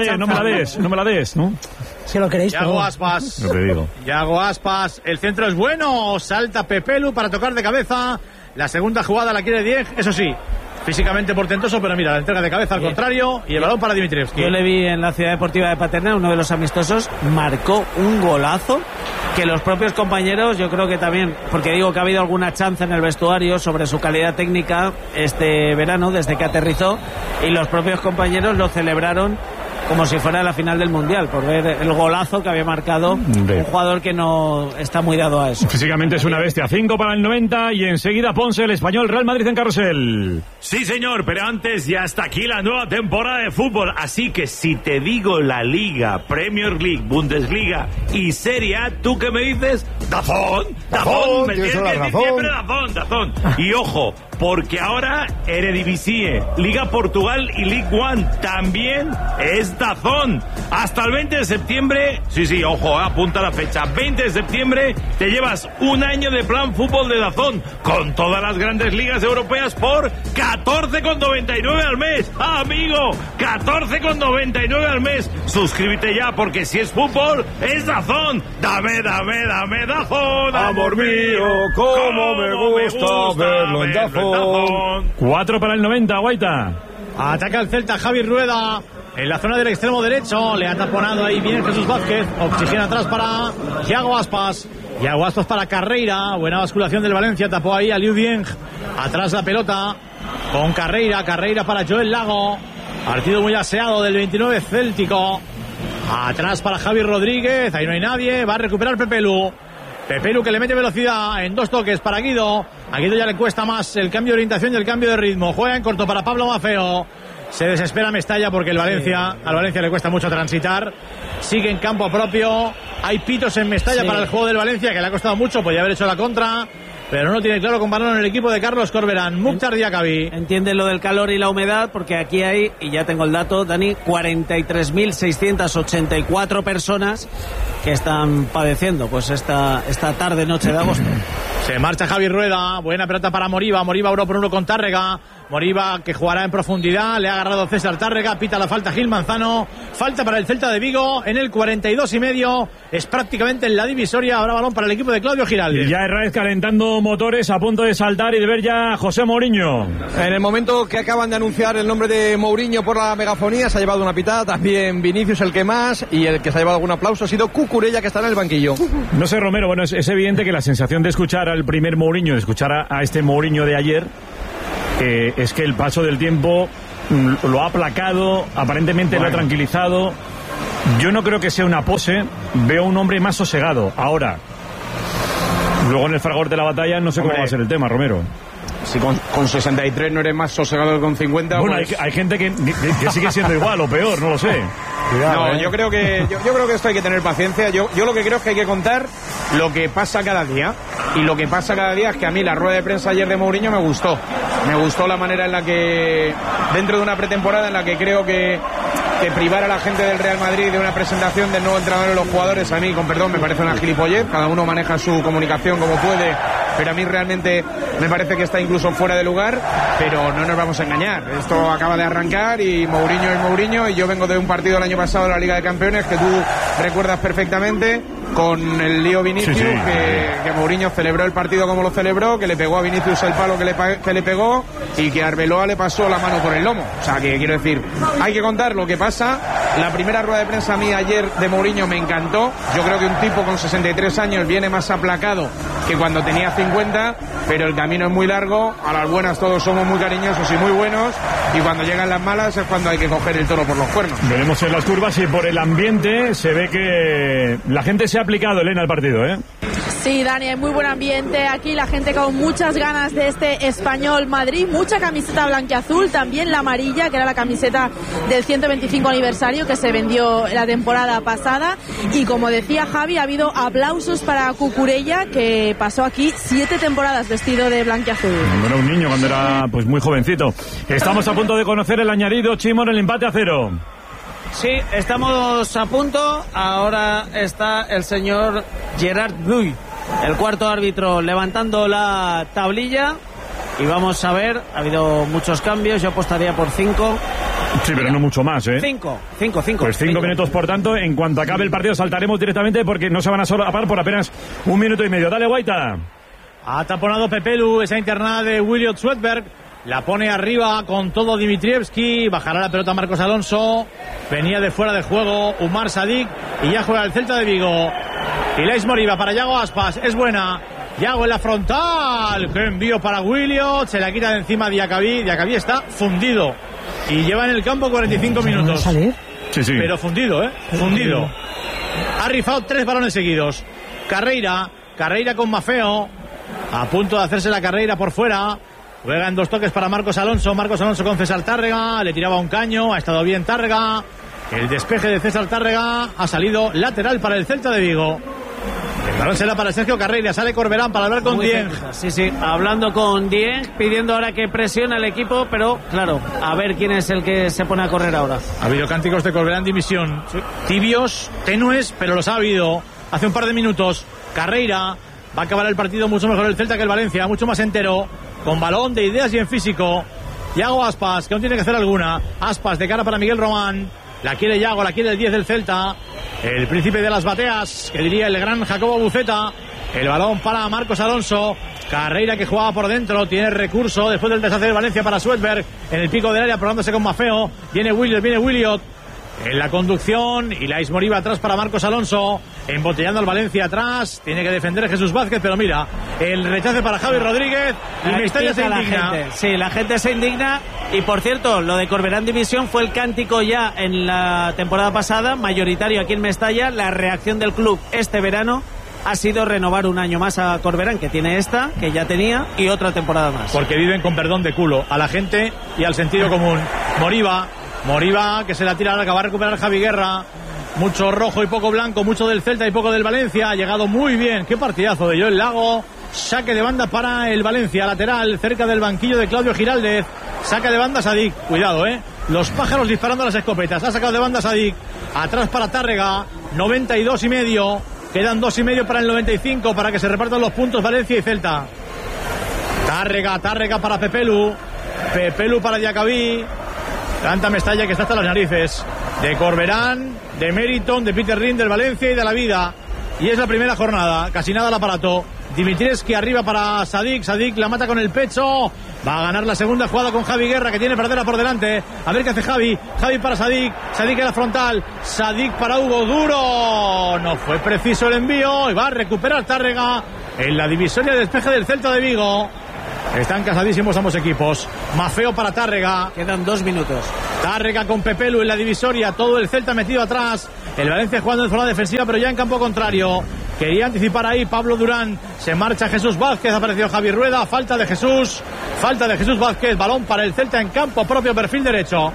me la des, ¿no? Si lo queréis, Yago Aspas. Lo que digo. Yago Aspas. El centro es bueno. Salta Pepelu para tocar de cabeza. La segunda jugada la quiere Dieng. Eso sí, físicamente portentoso, pero mira, la entrega de cabeza al contrario. Y el balón para Dimitrievski. Yo le vi en la Ciudad Deportiva de Paterna, uno de los amistosos, marcó un golazo que los propios compañeros, yo creo que también, porque digo que ha habido alguna chanza en el vestuario sobre su calidad técnica este verano, desde que aterrizó, y los propios compañeros lo celebraron como si fuera la final del Mundial, por ver el golazo que había marcado un jugador que no está muy dado a eso. Físicamente es una bestia. 5 para el 90 y enseguida Ponce, el Español, Real Madrid en carrusel. Sí, señor, pero antes ya está aquí la nueva temporada de fútbol. Así que si te digo la Liga, Premier League, Bundesliga y Serie A, ¿tú qué me dices? ¡Dazón! Me tienes que decir siempre Dazón. Y ojo, porque ahora Eredivisie, Liga Portugal y League One también es Dazón. Hasta el 20 de septiembre, sí, ojo, apunta la fecha, 20 de septiembre te llevas un año de plan fútbol de Dazón con todas las grandes ligas europeas por 14,99 al mes. Amigo, 14,99 al mes. Suscríbete ya, porque si es fútbol, es Dazón. Dame Dazón, amor mío, cómo me gusta verlo en Dazón. 4 para el 90, Guaita. Ataca el Celta Javi Rueda en la zona del extremo derecho. Le ha taponado ahí bien Jesús Vázquez. Oxigena atrás para Yago Aspas. Y Aspas para Carreira. Buena basculación del Valencia. Tapó ahí a Liu Dieng. Atrás la pelota con Carreira. Carreira para Joel Lago. Partido muy aseado del 29 céltico. Atrás para Javi Rodríguez. Ahí no hay nadie. Va a recuperar Pepelu. Pepelu que le mete velocidad en 2 toques para Guido. A Guido ya le cuesta más el cambio de orientación y el cambio de ritmo. Juega en corto para Pablo Maffeo. Se desespera Mestalla porque al Valencia le cuesta mucho transitar. Sigue en campo propio. Hay pitos en Mestalla para el juego del Valencia, que le ha costado mucho. Podría haber hecho la contra, pero no tiene claro con balón en el equipo de Carlos Corberán. Mukhtar Diakabi. Entiende lo del calor y la humedad, porque aquí hay, y ya tengo el dato, Dani, 43.684 personas que están padeciendo pues esta tarde, noche de agosto. Se marcha Javi Rueda. Buena pelota para Moriba. Moriba 1 por 1 con Tárrega. Moriba que jugará en profundidad. Le ha agarrado César Tárrega. Pita la falta Gil Manzano. Falta para el Celta de Vigo en el 42,5. Es prácticamente en la divisoria. Ahora balón para el equipo de Claudio Giraldes. Y ya Herráez calentando motores, a punto de saltar y de ver ya a José Mourinho. En el momento que acaban de anunciar el nombre de Mourinho por la megafonía, se ha llevado una pitada. También Vinicius el que más. Y el que se ha llevado algún aplauso ha sido Cucurella, que está en el banquillo. No sé, Romero. Bueno, es evidente que la sensación de escuchar al primer Mourinho, de escuchar a este Mourinho de ayer, es que el paso del tiempo lo ha aplacado, aparentemente lo ha tranquilizado. Yo no creo que sea una pose, veo un hombre más sosegado. Ahora, luego en el fragor de la batalla no sé cómo va a ser el tema, Romero. Si con 63 no eres más sosegado que con 50... Bueno, pues... hay gente que sigue siendo igual o peor, no lo sé. Cuidado, yo creo que esto hay que tener paciencia. Yo lo que creo es que hay que contar lo que pasa cada día. Y lo que pasa cada día es que a mí la rueda de prensa ayer de Mourinho me gustó. Me gustó la manera en la que, dentro de una pretemporada en la que creo que privar a la gente del Real Madrid de una presentación del nuevo entrenador de los jugadores, a mí, con perdón, me parece una gilipollez. Cada uno maneja su comunicación como puede, pero a mí realmente me parece que está incluso fuera de lugar. Pero no nos vamos a engañar, esto acaba de arrancar y Mourinho es Mourinho, y yo vengo de un partido el año pasado de la Liga de Campeones que tú recuerdas perfectamente, con el lío Vinicius, sí. Que Mourinho celebró el partido como lo celebró, que le pegó a Vinicius el palo que le pegó, y que Arbeloa le pasó la mano por el lomo. O sea, que quiero decir, hay que contar lo que pasa. La primera rueda de prensa a mí ayer de Mourinho me encantó. Yo creo que un tipo con 63 años viene más aplacado que cuando tenía 50, pero el camino es muy largo. A las buenas todos somos muy cariñosos y muy buenos, y cuando llegan las malas es cuando hay que coger el toro por los cuernos. Veremos en las curvas y por el ambiente se ve que la gente se ha aplicado, Elena, al partido, ¿eh? Sí, Dani, hay muy buen ambiente aquí, la gente con muchas ganas de este Español Madrid, mucha camiseta blanquiazul, también la amarilla, que era la camiseta del 125 aniversario que se vendió la temporada pasada, y como decía Javi, ha habido aplausos para Cucurella, que pasó aquí 7 temporadas vestido de blanquiazul. Era un niño cuando era pues muy jovencito. Estamos a punto de conocer el añadido, Chimón, el empate a 0. Sí, estamos a punto. Ahora está el señor Gerard Bluy, el cuarto árbitro, levantando la tablilla. Y vamos a ver, ha habido muchos cambios. Yo apostaría por 5. Sí, pero no mucho más, ¿eh? 5. Pues 5 minutos, por tanto. En cuanto acabe el partido saltaremos directamente, porque no se van a solapar por apenas 1 minuto y medio. Dale, Guaita. Ha taponado Pepelu, esa internada de Williot Swedberg. La pone arriba con todo Dimitrievski. Bajará la pelota Marcos Alonso. Venía de fuera de juego Umar Sadik. Y ya juega el Celta de Vigo. Ilais Moriba para Yago Aspas. Es buena. Yago en la frontal. Qué envío para Williot. Se la quita de encima Diakabi. Diakabi está fundido. Y lleva en el campo 45 minutos. Sí. Pero fundido, ¿eh? Fundido. Ha rifado 3 balones seguidos. Carreira con Maffeo. A punto de hacerse la carrera por fuera. Juega en 2 toques para Marcos Alonso con César Tárrega, le tiraba un caño, ha estado bien Tárrega. El despeje de César Tárrega ha salido lateral para el Celta de Vigo. El balón será para Sergio Carreira, sale Corberán para hablar con Dieng. Sí, hablando con Dieng, pidiendo ahora que presione al equipo, pero claro, a ver quién es el que se pone a correr ahora. Ha habido cánticos de Corberán dimisión, tibios, tenues, pero los ha habido hace un par de minutos. Carreira, va a acabar el partido mucho mejor el Celta que el Valencia, mucho más entero. Con balón, de ideas y en físico. Yago Aspas, que aún tiene que hacer alguna. Aspas de cara para Miguel Román. La quiere Yago, la quiere el 10 del Celta. El príncipe de las bateas, que diría el gran Jacobo Buceta. El balón para Marcos Alonso. Carreira, que jugaba por dentro, tiene recurso después del deshacer de Valencia para Swedberg. En el pico del área, probándose con Maffeo. Viene Williot. en la conducción. Ilais Moriba atrás para Marcos Alonso. Embotellando al Valencia atrás. Tiene que defender Jesús Vázquez, pero mira, el rechace para Javi Rodríguez. Y Mestalla se indigna. Sí, la gente se indigna. Y por cierto, lo de Corberán División fue el cántico ya en la temporada pasada, mayoritario aquí en Mestalla. La reacción del club este verano ha sido renovar un año más a Corberán, que tiene esta, que ya tenía, y otra temporada más. Porque viven con perdón de culo a la gente y al sentido común. Moriba, que se la tira larga, va a recuperar Javi Guerra. Mucho rojo y poco blanco, mucho del Celta y poco del Valencia. Ha llegado muy bien. Qué partidazo de Joel Lago. Saque de banda para el Valencia, lateral, cerca del banquillo de Claudio Giraldez. Saca de banda Sadik. Cuidado, los pájaros disparando las escopetas. Ha sacado de banda Sadik. Atrás para Tárrega. 92,5. Quedan 2,5 para el 95 para que se repartan los puntos Valencia y Celta. Tárrega para Pepelu para Diacabí. Canta Mestalla, que está hasta las narices de Corberán, de Meriton, de Peter Rin, del Valencia y de la vida. Y es la primera jornada, casi nada al aparato. Dimitrievski arriba para Sadik la mata con el pecho. Va a ganar la segunda jugada con Javi Guerra, que tiene perdera por delante. A ver qué hace Javi para Sadik en la frontal, Sadik para Hugo Duro. No fue preciso el envío y va a recuperar Tárrega en la divisoria de despeje del Celta de Vigo. Están casadísimos ambos equipos. Mafeo para Tárrega. Quedan 2 minutos. Tárrega con Pepelu en la divisoria. Todo el Celta metido atrás. El Valencia jugando en zona defensiva, pero ya en campo contrario. Quería anticipar ahí Pablo Durán. Se marcha Jesús Vázquez. Ha aparecido Javi Rueda. Falta de Jesús Vázquez. Balón para el Celta en campo propio, perfil derecho.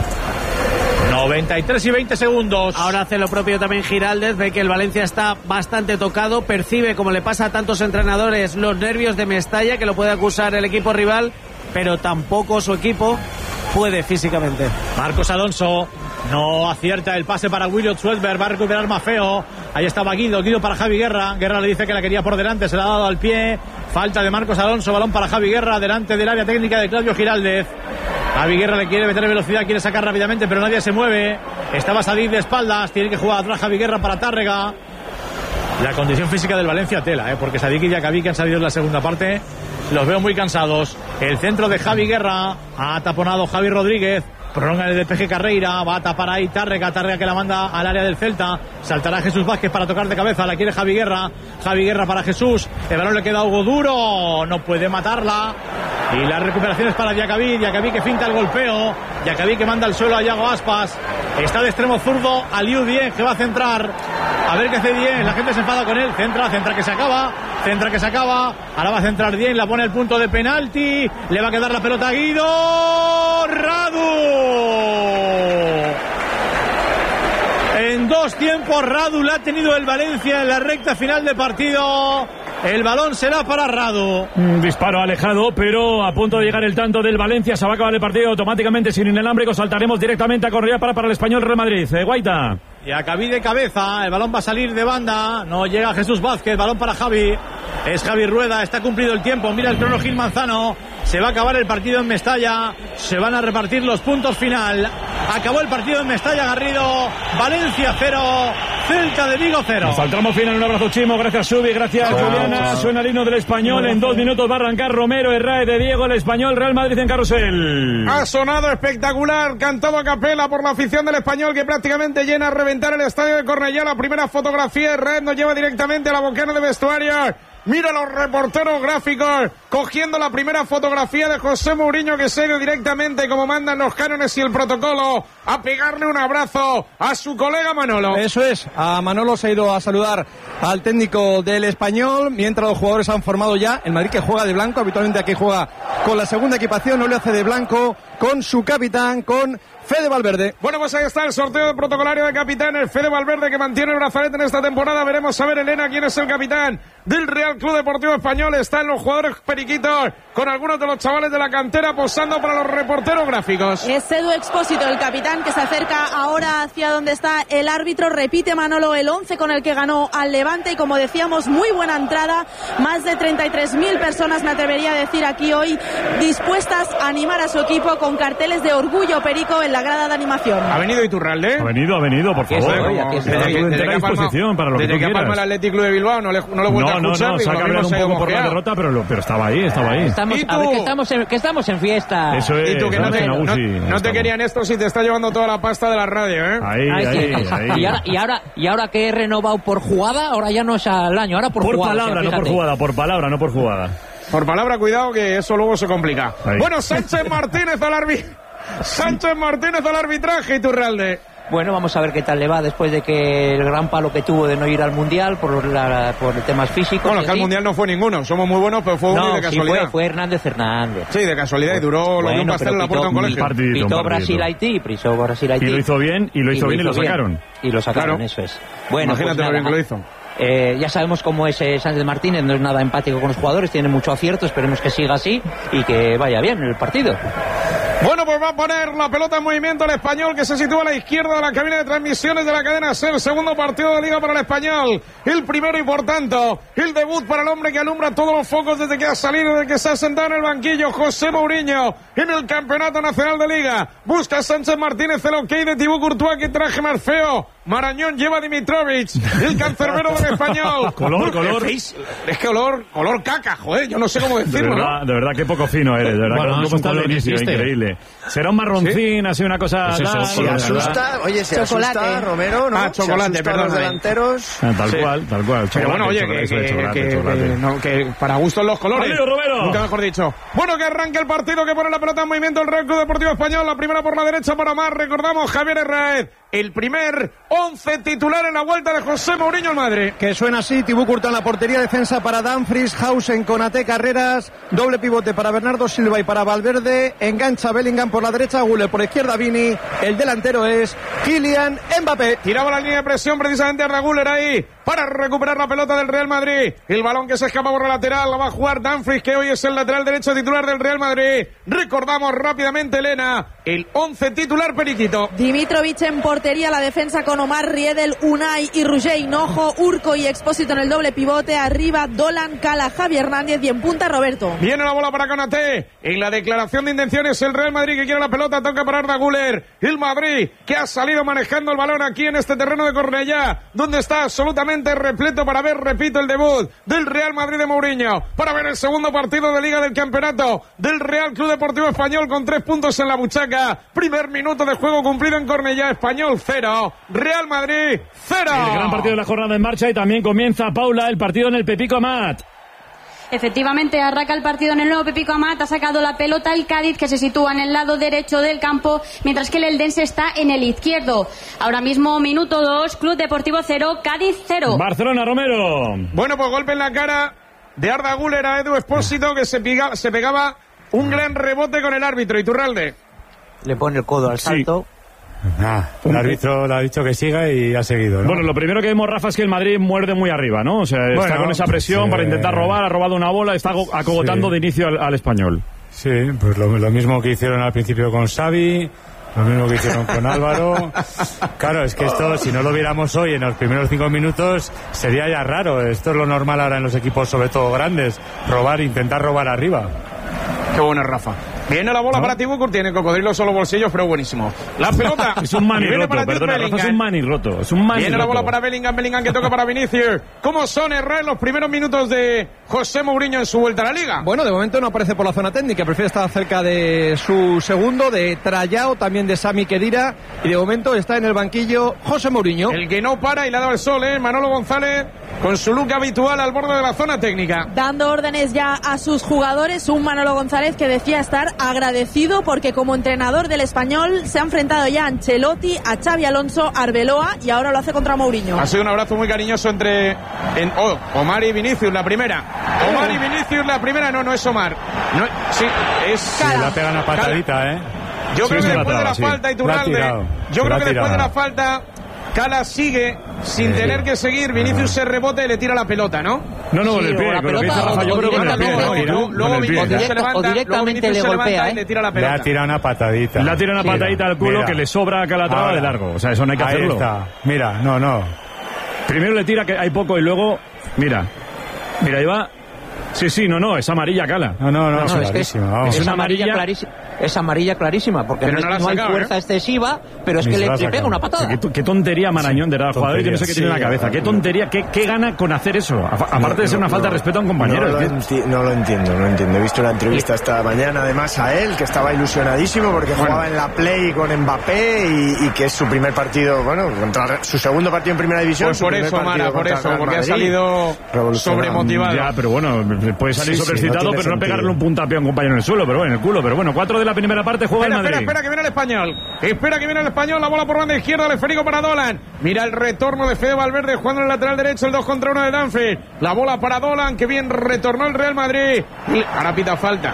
93 y 20 segundos. Ahora hace lo propio también Giraldez. Ve que el Valencia está bastante tocado. Percibe, como le pasa a tantos entrenadores, los nervios de Mestalla, que lo puede acusar el equipo rival, pero tampoco su equipo puede físicamente. Marcos Alonso no acierta el pase para Williot Schwedberg. Va a recuperar Mafeo. Ahí estaba Guido para Javi Guerra. Guerra le dice que la quería por delante. Se la ha dado al pie. Falta de Marcos Alonso. Balón para Javi Guerra. Delante del área técnica de Claudio Giraldez. Javi Guerra le quiere meter velocidad, quiere sacar rápidamente, pero nadie se mueve. Estaba Sadik de espaldas, tiene que jugar atrás Javi Guerra para Tárrega. La condición física del Valencia tela, porque Sadik y Diacabí, que han salido en la segunda parte, los veo muy cansados. El centro de Javi Guerra, ha taponado Javi Rodríguez. Prolonga el despeje Carreira, va a tapar ahí Tárrega que la manda al área del Celta. Saltará Jesús Vázquez para tocar de cabeza, la quiere Javi Guerra para Jesús. El balón le queda a Hugo Duro, no puede matarla. Y la recuperación es para Diacabí que finta el golpeo. Diacabí que manda al suelo a Yago Aspas. Está de extremo zurdo Aliou Dieng, que va a centrar. A ver qué hace Dieng, la gente se enfada con él. Centra que se acaba. Ahora va a centrar Dieng, la pone el punto de penalti. Le va a quedar la pelota a Guido. Radu. En 2 tiempos Radu la ha tenido el Valencia en la recta final de partido. El balón será para Radu. Disparo alejado, pero a punto de llegar el tanto del Valencia. Se va a acabar el partido automáticamente sin inalámbrico. Saltaremos directamente a correr para el Español Real Madrid. Guaita. Y acabí de cabeza. El balón va a salir de banda. No llega Jesús Vázquez. Balón para Javi. Es Javi Rueda. Está cumplido el tiempo. Mira el crono Gil Manzano. Se va a acabar el partido en Mestalla. Se van a repartir los puntos final. Acabó el partido en Mestalla, Garrido. Valencia 0. Celta de Vigo 0. Nos saltamos final. Un abrazo, Chimo. Gracias, Subi. Gracias, Juliana. Suena el himno del Español. En 2 minutos va a arrancar Romero, Herrera de Diego. El Español, Real Madrid en carrusel. Ha sonado espectacular. Cantado a capela por la afición del Español, que prácticamente llena a reventar el estadio de Cornellá. La primera fotografía de Red nos lleva directamente a la bocana de vestuario. Mira los reporteros gráficos cogiendo la primera fotografía de José Mourinho, que se ha ido directamente, como mandan los cánones y el protocolo, a pegarle un abrazo a su colega Manolo. Eso es, a Manolo se ha ido a saludar al técnico del Español, mientras los jugadores han formado ya. El Madrid, que juega de blanco, habitualmente aquí juega con la segunda equipación, no le hace de blanco, con su capitán, con Fede Valverde. Bueno, pues ahí está el sorteo de protocolario de capitanes. Fede Valverde, que mantiene el brazalete en esta temporada. Veremos a ver, Elena, quién es el capitán del Real Club Deportivo Español. Están los jugadores periquitos con algunos de los chavales de la cantera posando para los reporteros gráficos. Es Edu Expósito, el capitán, que se acerca ahora hacia donde está el árbitro. Repite Manolo el 11 con el que ganó al Levante, y como decíamos, muy buena entrada. Más de 33.000 personas, me atrevería a decir, aquí hoy dispuestas a animar a su equipo con carteles de orgullo perico en la grada de animación. ¿Ha venido Iturralde? Ha venido, por favor. Desde disposición para lo que tú quieras. Desde que Palma el Athletic Club de Bilbao no le vuelve a escuchar. No, se ha cabreado un poco por la derrota, pero estaba ahí. Que estamos en fiesta. Eso es. Y tú, que no te querían esto si te está llevando toda la pasta de la radio, ¿eh? Ahí. Y ahora que he renovado por jugada, ahora ya no es al año, ahora por jugada. Palabra, no por jugada, por palabra, no por jugada. Por palabra, cuidado, que eso luego se complica. Ahí. Bueno, Sánchez Martínez al arbitraje, Iturralde. Bueno, vamos a ver qué tal le va después de que el gran palo que tuvo de no ir al Mundial por temas físicos. Bueno, que al Mundial no fue ninguno, somos muy buenos, pero fue uno de casualidad. Fue Hernández. Sí, de casualidad, y duró lo que un pastel en la puerta de un colegio. Pitó Brasil-Haití. Y lo hizo bien, y lo sacaron. Y lo sacaron, claro. Eso es. Bueno, imagínate lo bien que lo hizo. Ya sabemos cómo es Sánchez Martínez, no es nada empático con los jugadores, tiene mucho acierto, esperemos que siga así y que vaya bien el partido. Bueno, pues va a poner la pelota en movimiento el Español, que se sitúa a la izquierda de la cabina de transmisiones de la cadena SER. Segundo partido de Liga para el Español, el primero y por tanto el debut para el hombre que alumbra todos los focos desde que ha salido, desde que se ha sentado en el banquillo, José Mourinho, en el Campeonato Nacional de Liga. Busca a Sánchez Martínez el ok de Thibaut Courtois, que traje más feo. Marañón lleva a Dimitrovic, el cancerbero del Español. Color. Es que olor caca, joder, yo no sé cómo decirlo. De verdad, qué poco fino eres, de verdad. Bueno, es un color increíble. Será un marroncín, así una cosa. Se asusta, se asusta, Romero, ¿no? Chocolate, perdón. Los delanteros. Tal cual. Pero bueno, oye, que para gustos los colores. ¡Adiós, Romero! Nunca mejor dicho. Bueno, que arranque el partido, que pone la pelota en movimiento el Real Club Deportivo Español. La primera por la derecha para Omar. Recordamos, Javier Herráez. El primer 11 titular en la vuelta de José Mourinho al Madrid. Que suena así, Thibaut Courtois en la portería, defensa para Dumfries, Hausen, Konaté, Carreras, doble pivote para Bernardo Silva y para Valverde, engancha Bellingham por la derecha, Güler por izquierda, Vini, el delantero es Kylian Mbappé. Tiraba la línea de presión precisamente Arda Güler ahí para recuperar la pelota del Real Madrid. El balón que se escapa por la lateral, la va a jugar Dumfries, que hoy es el lateral derecho titular del Real Madrid. Recordamos rápidamente, Elena, el 11 titular periquito. Dimitrovic en portería, la defensa con Omar, Riedel, Unai y Roger Hinojo, Urco y Expósito en el doble pivote, arriba Dolan, Cala, Javi Hernández y en punta Roberto. Viene la bola para Konaté. En la declaración de intenciones, el Real Madrid que quiere la pelota, toca para Arda Güler. El Madrid que ha salido manejando el balón aquí en este terreno de Cornellá, donde está absolutamente repleto para ver, repito, el debut del Real Madrid de Mourinho, para ver el segundo partido de Liga del Campeonato del Real Club Deportivo Español con 3 puntos en la buchaca. Primer minuto de juego cumplido en Cornellá. Español 0, Real Madrid 0. El gran partido de la jornada en marcha y también comienza, Paula, el partido en el Pepico Amat. Efectivamente, arranca el partido en el nuevo Pepico Amat. Ha sacado la pelota el Cádiz, que se sitúa en el lado derecho del campo, mientras que el Eldense está en el izquierdo. Ahora mismo, minuto 2, Club Deportivo 0, Cádiz 0. Barcelona, Romero. Bueno, pues golpe en la cara de Arda Güler a Edu Expósito, que se pegaba un gran rebote con el árbitro. Iturralde. Le pone el codo al salto. El árbitro le ha dicho que siga y ha seguido, ¿no? Bueno, lo primero que vemos, Rafa, es que el Madrid muerde muy arriba, ¿no? O sea, está con esa presión para intentar robar, ha robado una bola, está acogotando de inicio al Español. Sí, pues lo mismo que hicieron al principio con Xavi, lo mismo que hicieron con Álvaro. Claro, es que esto, si no lo viéramos hoy en los primeros 5 minutos, sería ya raro. Esto es lo normal ahora en los equipos, sobre todo grandes, intentar robar arriba. Qué bueno, Rafa. Viene la bola para Thibaut Courtois, tiene cocodrilo solo bolsillos, pero buenísimo. La pelota. Es un manirroto, perdona, Rafa, es un manirroto. Viene la bola para Bellingham que toca para Vinicius. ¿Cómo son errar los primeros minutos de José Mourinho en su vuelta a la Liga? Bueno, de momento no aparece por la zona técnica, prefiere estar cerca de su segundo, de Trayao, también de Sami Khedira, y de momento está en el banquillo José Mourinho. El que no para y le ha dado el sol, Manolo González, con su look habitual al borde de la zona técnica. Dando órdenes ya a sus jugadores, un Manolo González que decía estar agradecido porque como entrenador del Español se ha enfrentado ya a Ancelotti, a Xavi Alonso, a Arbeloa y ahora lo hace contra Mourinho. Ha sido un abrazo muy cariñoso entre Omar y Vinicius, la primera. Omar y Vinicius, la primera. No es Omar. No, sí, es... Sí, la pega una patadita, Yo creo que después de la falta, Iturralde, yo creo que después de la falta, Cala sigue sin tener que seguir. Vinicius se rebota y le tira la pelota, ¿no? No, con el pie. Con lo que dice Rafa, yo creo que con el pie. Luego Vinicius se levanta, o directamente le golpea, y le tira la pelota. Le ha tirado una patadita. Le ha tirado una patadita al culo que le sobra a Calatrava de largo. O sea, eso no hay que hacerlo. Ahí está. Mira, no. Primero le tira, que hay poco, y luego, mira, ahí va. Sí, no, es amarilla, Cala. No, es clarísima. Es una amarilla clarísima. Es amarilla clarísima, porque pero no hay fuerza excesiva, pero es que le pega una patada. Qué tontería, Marañón, de la jugador, yo no sé qué tiene en la cabeza. Qué tontería, qué gana con hacer eso. Aparte de ser una falta de respeto a un compañero. No lo entiendo. He visto una entrevista esta mañana, además, a él, que estaba ilusionadísimo porque jugaba en la Play con Mbappé y que es su primer partido, contra su segundo partido en Primera División. Pues por eso, Mara, porque ha salido sobremotivado. Ya, pero bueno, puede salir sobrecitado, pero no pegarle un puntapié a un compañero en el suelo, pero bueno, en el culo. Pero bueno, 4 de la primera parte, juega el Madrid. Espera, que viene el español. La bola por banda izquierda, el esférico para Dolan. Mira el retorno de Fede Valverde jugando en el lateral derecho, el 2 contra 1 de Dumfries. La bola para Dolan, que bien retornó el Real Madrid. Y ahora pita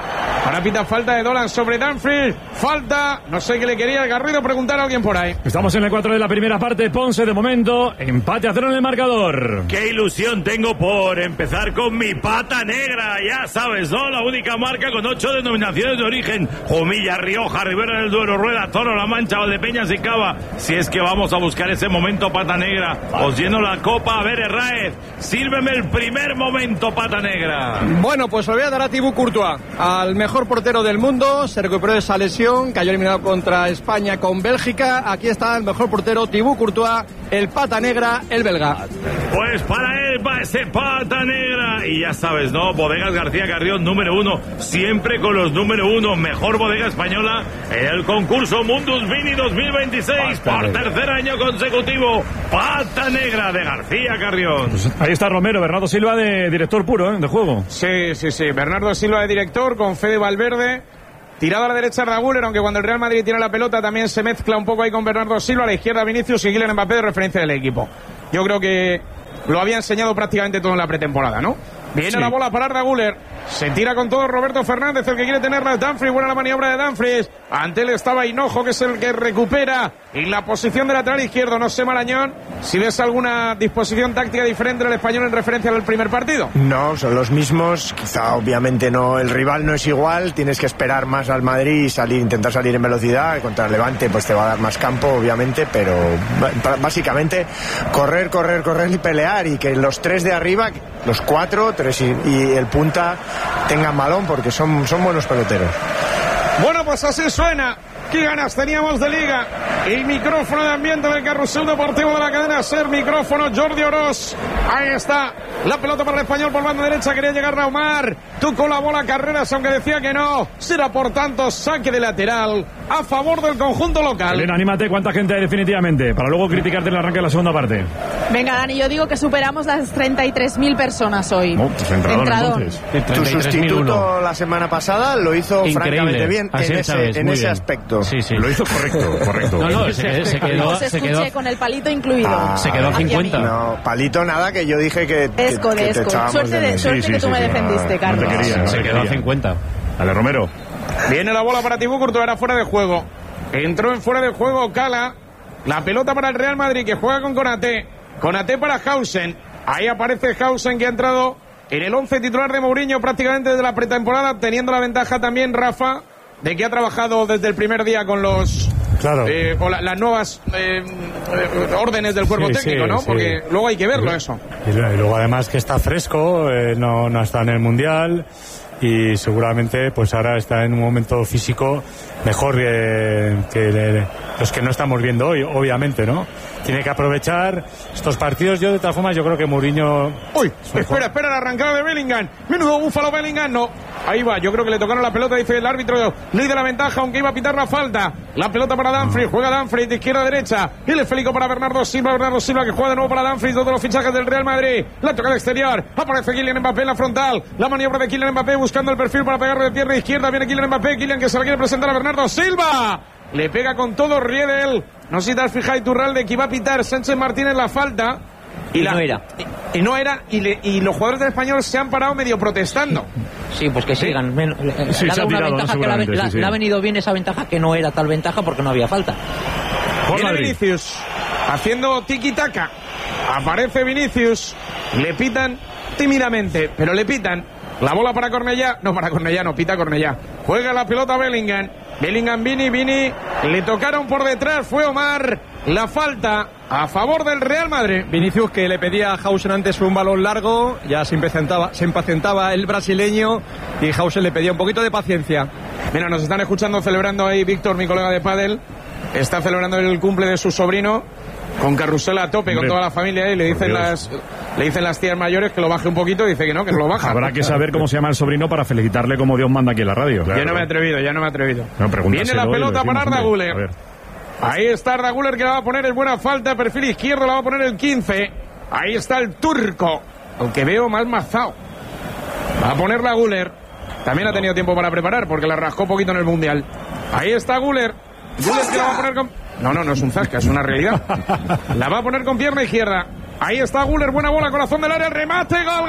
falta de Dolan sobre Dumfries. Falta, no sé qué le quería el Garrido preguntar a alguien por ahí. Estamos en el 4 de la primera parte, Ponce de momento, empate a 0 en el marcador. Qué ilusión tengo por empezar con mi pata negra, ya sabes, ¿no? La única marca con 8 denominaciones de origen: Jumilla, Rioja, Ribera del Duero, Rueda, Toro, La Mancha, Valdepeñas y Cava. Si es que vamos a buscar ese momento, pata negra, os lleno la copa. A ver, Herráez, sírveme el primer momento, pata negra. Bueno, pues lo voy a dar a Thibaut Courtois, al mejor portero del mundo. Se recuperó de esa lesión, cayó eliminado contra España con Bélgica. Aquí está el mejor portero, Thibaut Courtois, el pata negra, el belga. Pues para él va ese pata negra. Y ya sabes, ¿no? Bodegas García Carrión, número 1, siempre con los número 1, mejor bodega española en el concurso Mundus Vini 2026, por tercer año consecutivo. Pata negra de García Carrión. Pues ahí está Romero, Bernardo Silva de director puro, de juego. Sí, Bernardo Silva de director con Fede Valverde. Tirado a la derecha Raguler, aunque cuando el Real Madrid tiene la pelota también se mezcla un poco ahí con Bernardo Silva. A la izquierda Vinicius y Kylian Mbappé de referencia del equipo. Yo creo que lo había enseñado prácticamente todo en la pretemporada, ¿no? Viene la bola para Raguler. Se tira con todo Roberto Fernández, el que quiere tenerla. Dumfries, buena la maniobra de Dumfries. Ante él estaba Hinojo, que es el que recupera en la posición de lateral izquierdo. No sé, Marañón, si ves alguna disposición táctica diferente del español en referencia al primer partido. No, son los mismos. Quizá, obviamente, no, el rival no es igual. Tienes que esperar más al Madrid y intentar salir en velocidad. Contra el Levante, pues te va a dar más campo, obviamente, pero básicamente correr y pelear. Y que los 3 de arriba, los 4, 3 y el punta tengan balón, porque son buenos peloteros. Bueno, pues así suena. Qué ganas teníamos de liga. El micrófono de ambiente del Carrusel Deportivo de la cadena SER. Micrófono Jordi Oroz. Ahí está. La pelota para el español por banda derecha. Quería llegar a Omar. Tocó la bola Carreras, aunque decía que no. Será por tanto saque de lateral a favor del conjunto local. Elena, anímate. ¿Cuánta gente hay definitivamente? Para luego criticarte el arranque de la segunda parte. Venga, Dani, yo digo que superamos las 33.000 personas hoy. Pues entrador. Tu sustituto la semana pasada lo hizo francamente bien en ese aspecto. Sí. Lo hizo correcto. No, se quedó con el palito incluido. Se quedó a 50. No, palito nada, que yo dije que te echábamos suerte que tú me defendiste, Carlos. Se quedó a 50. Dale, Romero. Viene la bola para Thibaut Courtois, era fuera de juego. Entró en fuera de juego Cala. La pelota para el Real Madrid, que juega con Konaté. Konaté para Hausen. Ahí aparece Hausen, que ha entrado en el 11 titular de Mourinho prácticamente desde la pretemporada, teniendo la ventaja también Rafa de que ha trabajado desde el primer día con los con las nuevas órdenes del cuerpo técnico, ¿no? Porque luego hay que verlo eso. Y luego además que está fresco, no está en el Mundial y seguramente pues ahora está en un momento físico mejor que los que no estamos viendo hoy, obviamente, ¿no? Tiene que aprovechar estos partidos. Yo, de todas formas, yo creo que Mourinho... ¡Uy! Espera la arrancada de Bellingham. Menudo búfalo Bellingham, no. Ahí va, yo creo que le tocaron la pelota, dice el árbitro. Ley de la ventaja, aunque iba a pitar la falta. La pelota para Dumfries, juega Dumfries de izquierda a derecha. El esférico para Bernardo Silva que juega de nuevo para Dumfries, todos los fichajes del Real Madrid. La toca de exterior, aparece Kylian Mbappé en la frontal. La maniobra de Kylian Mbappé buscando el perfil para pegarle de pierna izquierda. Viene Kylian Mbappé, Kylian que se la quiere presentar a Bernardo Silva. Le pega con todo Riedel. No sé si te has fijado, Iturralde, que iba a pitar Sánchez Martínez la falta. Y no era. Y no era. Y los jugadores del Español se han parado medio protestando. Sí, pues que sigan. Le ha dado una ventaja que le ha venido bien esa ventaja, que no era tal ventaja porque no había falta. Viene Vinicius haciendo tiki-taka. Aparece Vinicius. Le pitan tímidamente, pero le pitan. La bola para Cornellá. No, para Cornellá, no, pita Cornellá. Juega la pelota Bellingham. Vini. Le tocaron por detrás. Fue Omar. La falta a favor del Real Madrid. Vinicius, que le pedía a Hausen antes un balón largo, ya se impacientaba el brasileño y Hausen le pedía un poquito de paciencia. Mira, nos están escuchando, celebrando ahí Víctor, mi colega de pádel, está celebrando el cumple de su sobrino con carrusel a tope. Hombre, con toda la familia, y le dicen las tías mayores que lo baje un poquito, y dice que no, que lo baja. Habrá que saber cómo se llama el sobrino para felicitarle como Dios manda aquí en la radio. Claro, ya no me he atrevido. No, viene la pelota para Arda Güler. Ahí está Arda Güler, que la va a poner en buena falta, perfil izquierdo, la va a poner el 15. Ahí está el turco, aunque veo más mazao. Va a poner la Güler. También ha tenido tiempo para preparar, porque la rascó poquito en el Mundial. Ahí está Güler. Güler, que la va a poner con... No es un zasca, es una realidad. La va a poner con pierna izquierda. Ahí está Güler, buena bola, corazón del área, el remate, gol.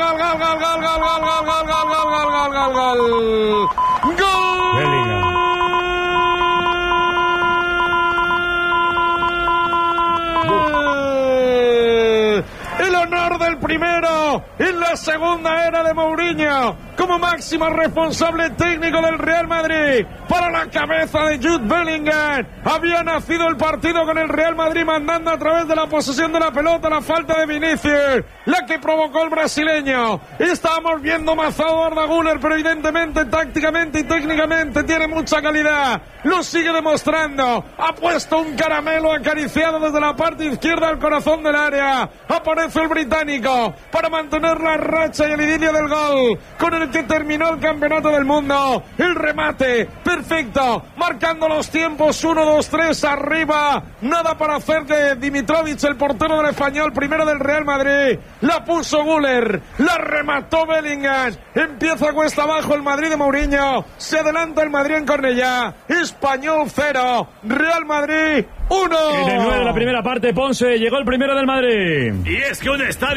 El honor del primero en la segunda era de Mourinho como máximo responsable técnico del Real Madrid. Para la cabeza de Jude Bellingham había nacido el partido, con el Real Madrid mandando a través de la posesión de la pelota, la falta de Vinicius, la que provocó el brasileño. Estábamos viendo mazado a Arda Güler, pero evidentemente tácticamente y técnicamente tiene mucha calidad. Lo sigue demostrando. Ha puesto un caramelo acariciado desde la parte izquierda al corazón del área. Aparece el británico para mantener la racha y el idilio del gol con el que terminó el campeonato del mundo. El remate perfecto, marcando los tiempos 1, 2, 3 arriba. Nada para hacer de Dimitrovic, el portero del Español, primero del Real Madrid. La puso Güler, la remató Bellingham. Empieza cuesta abajo el Madrid de Mourinho. Se adelanta el Madrid en Cornellá. Español 0, Real Madrid 1. En el 9 de la primera parte, Ponce, llegó el primero del Madrid. Y es que un estadio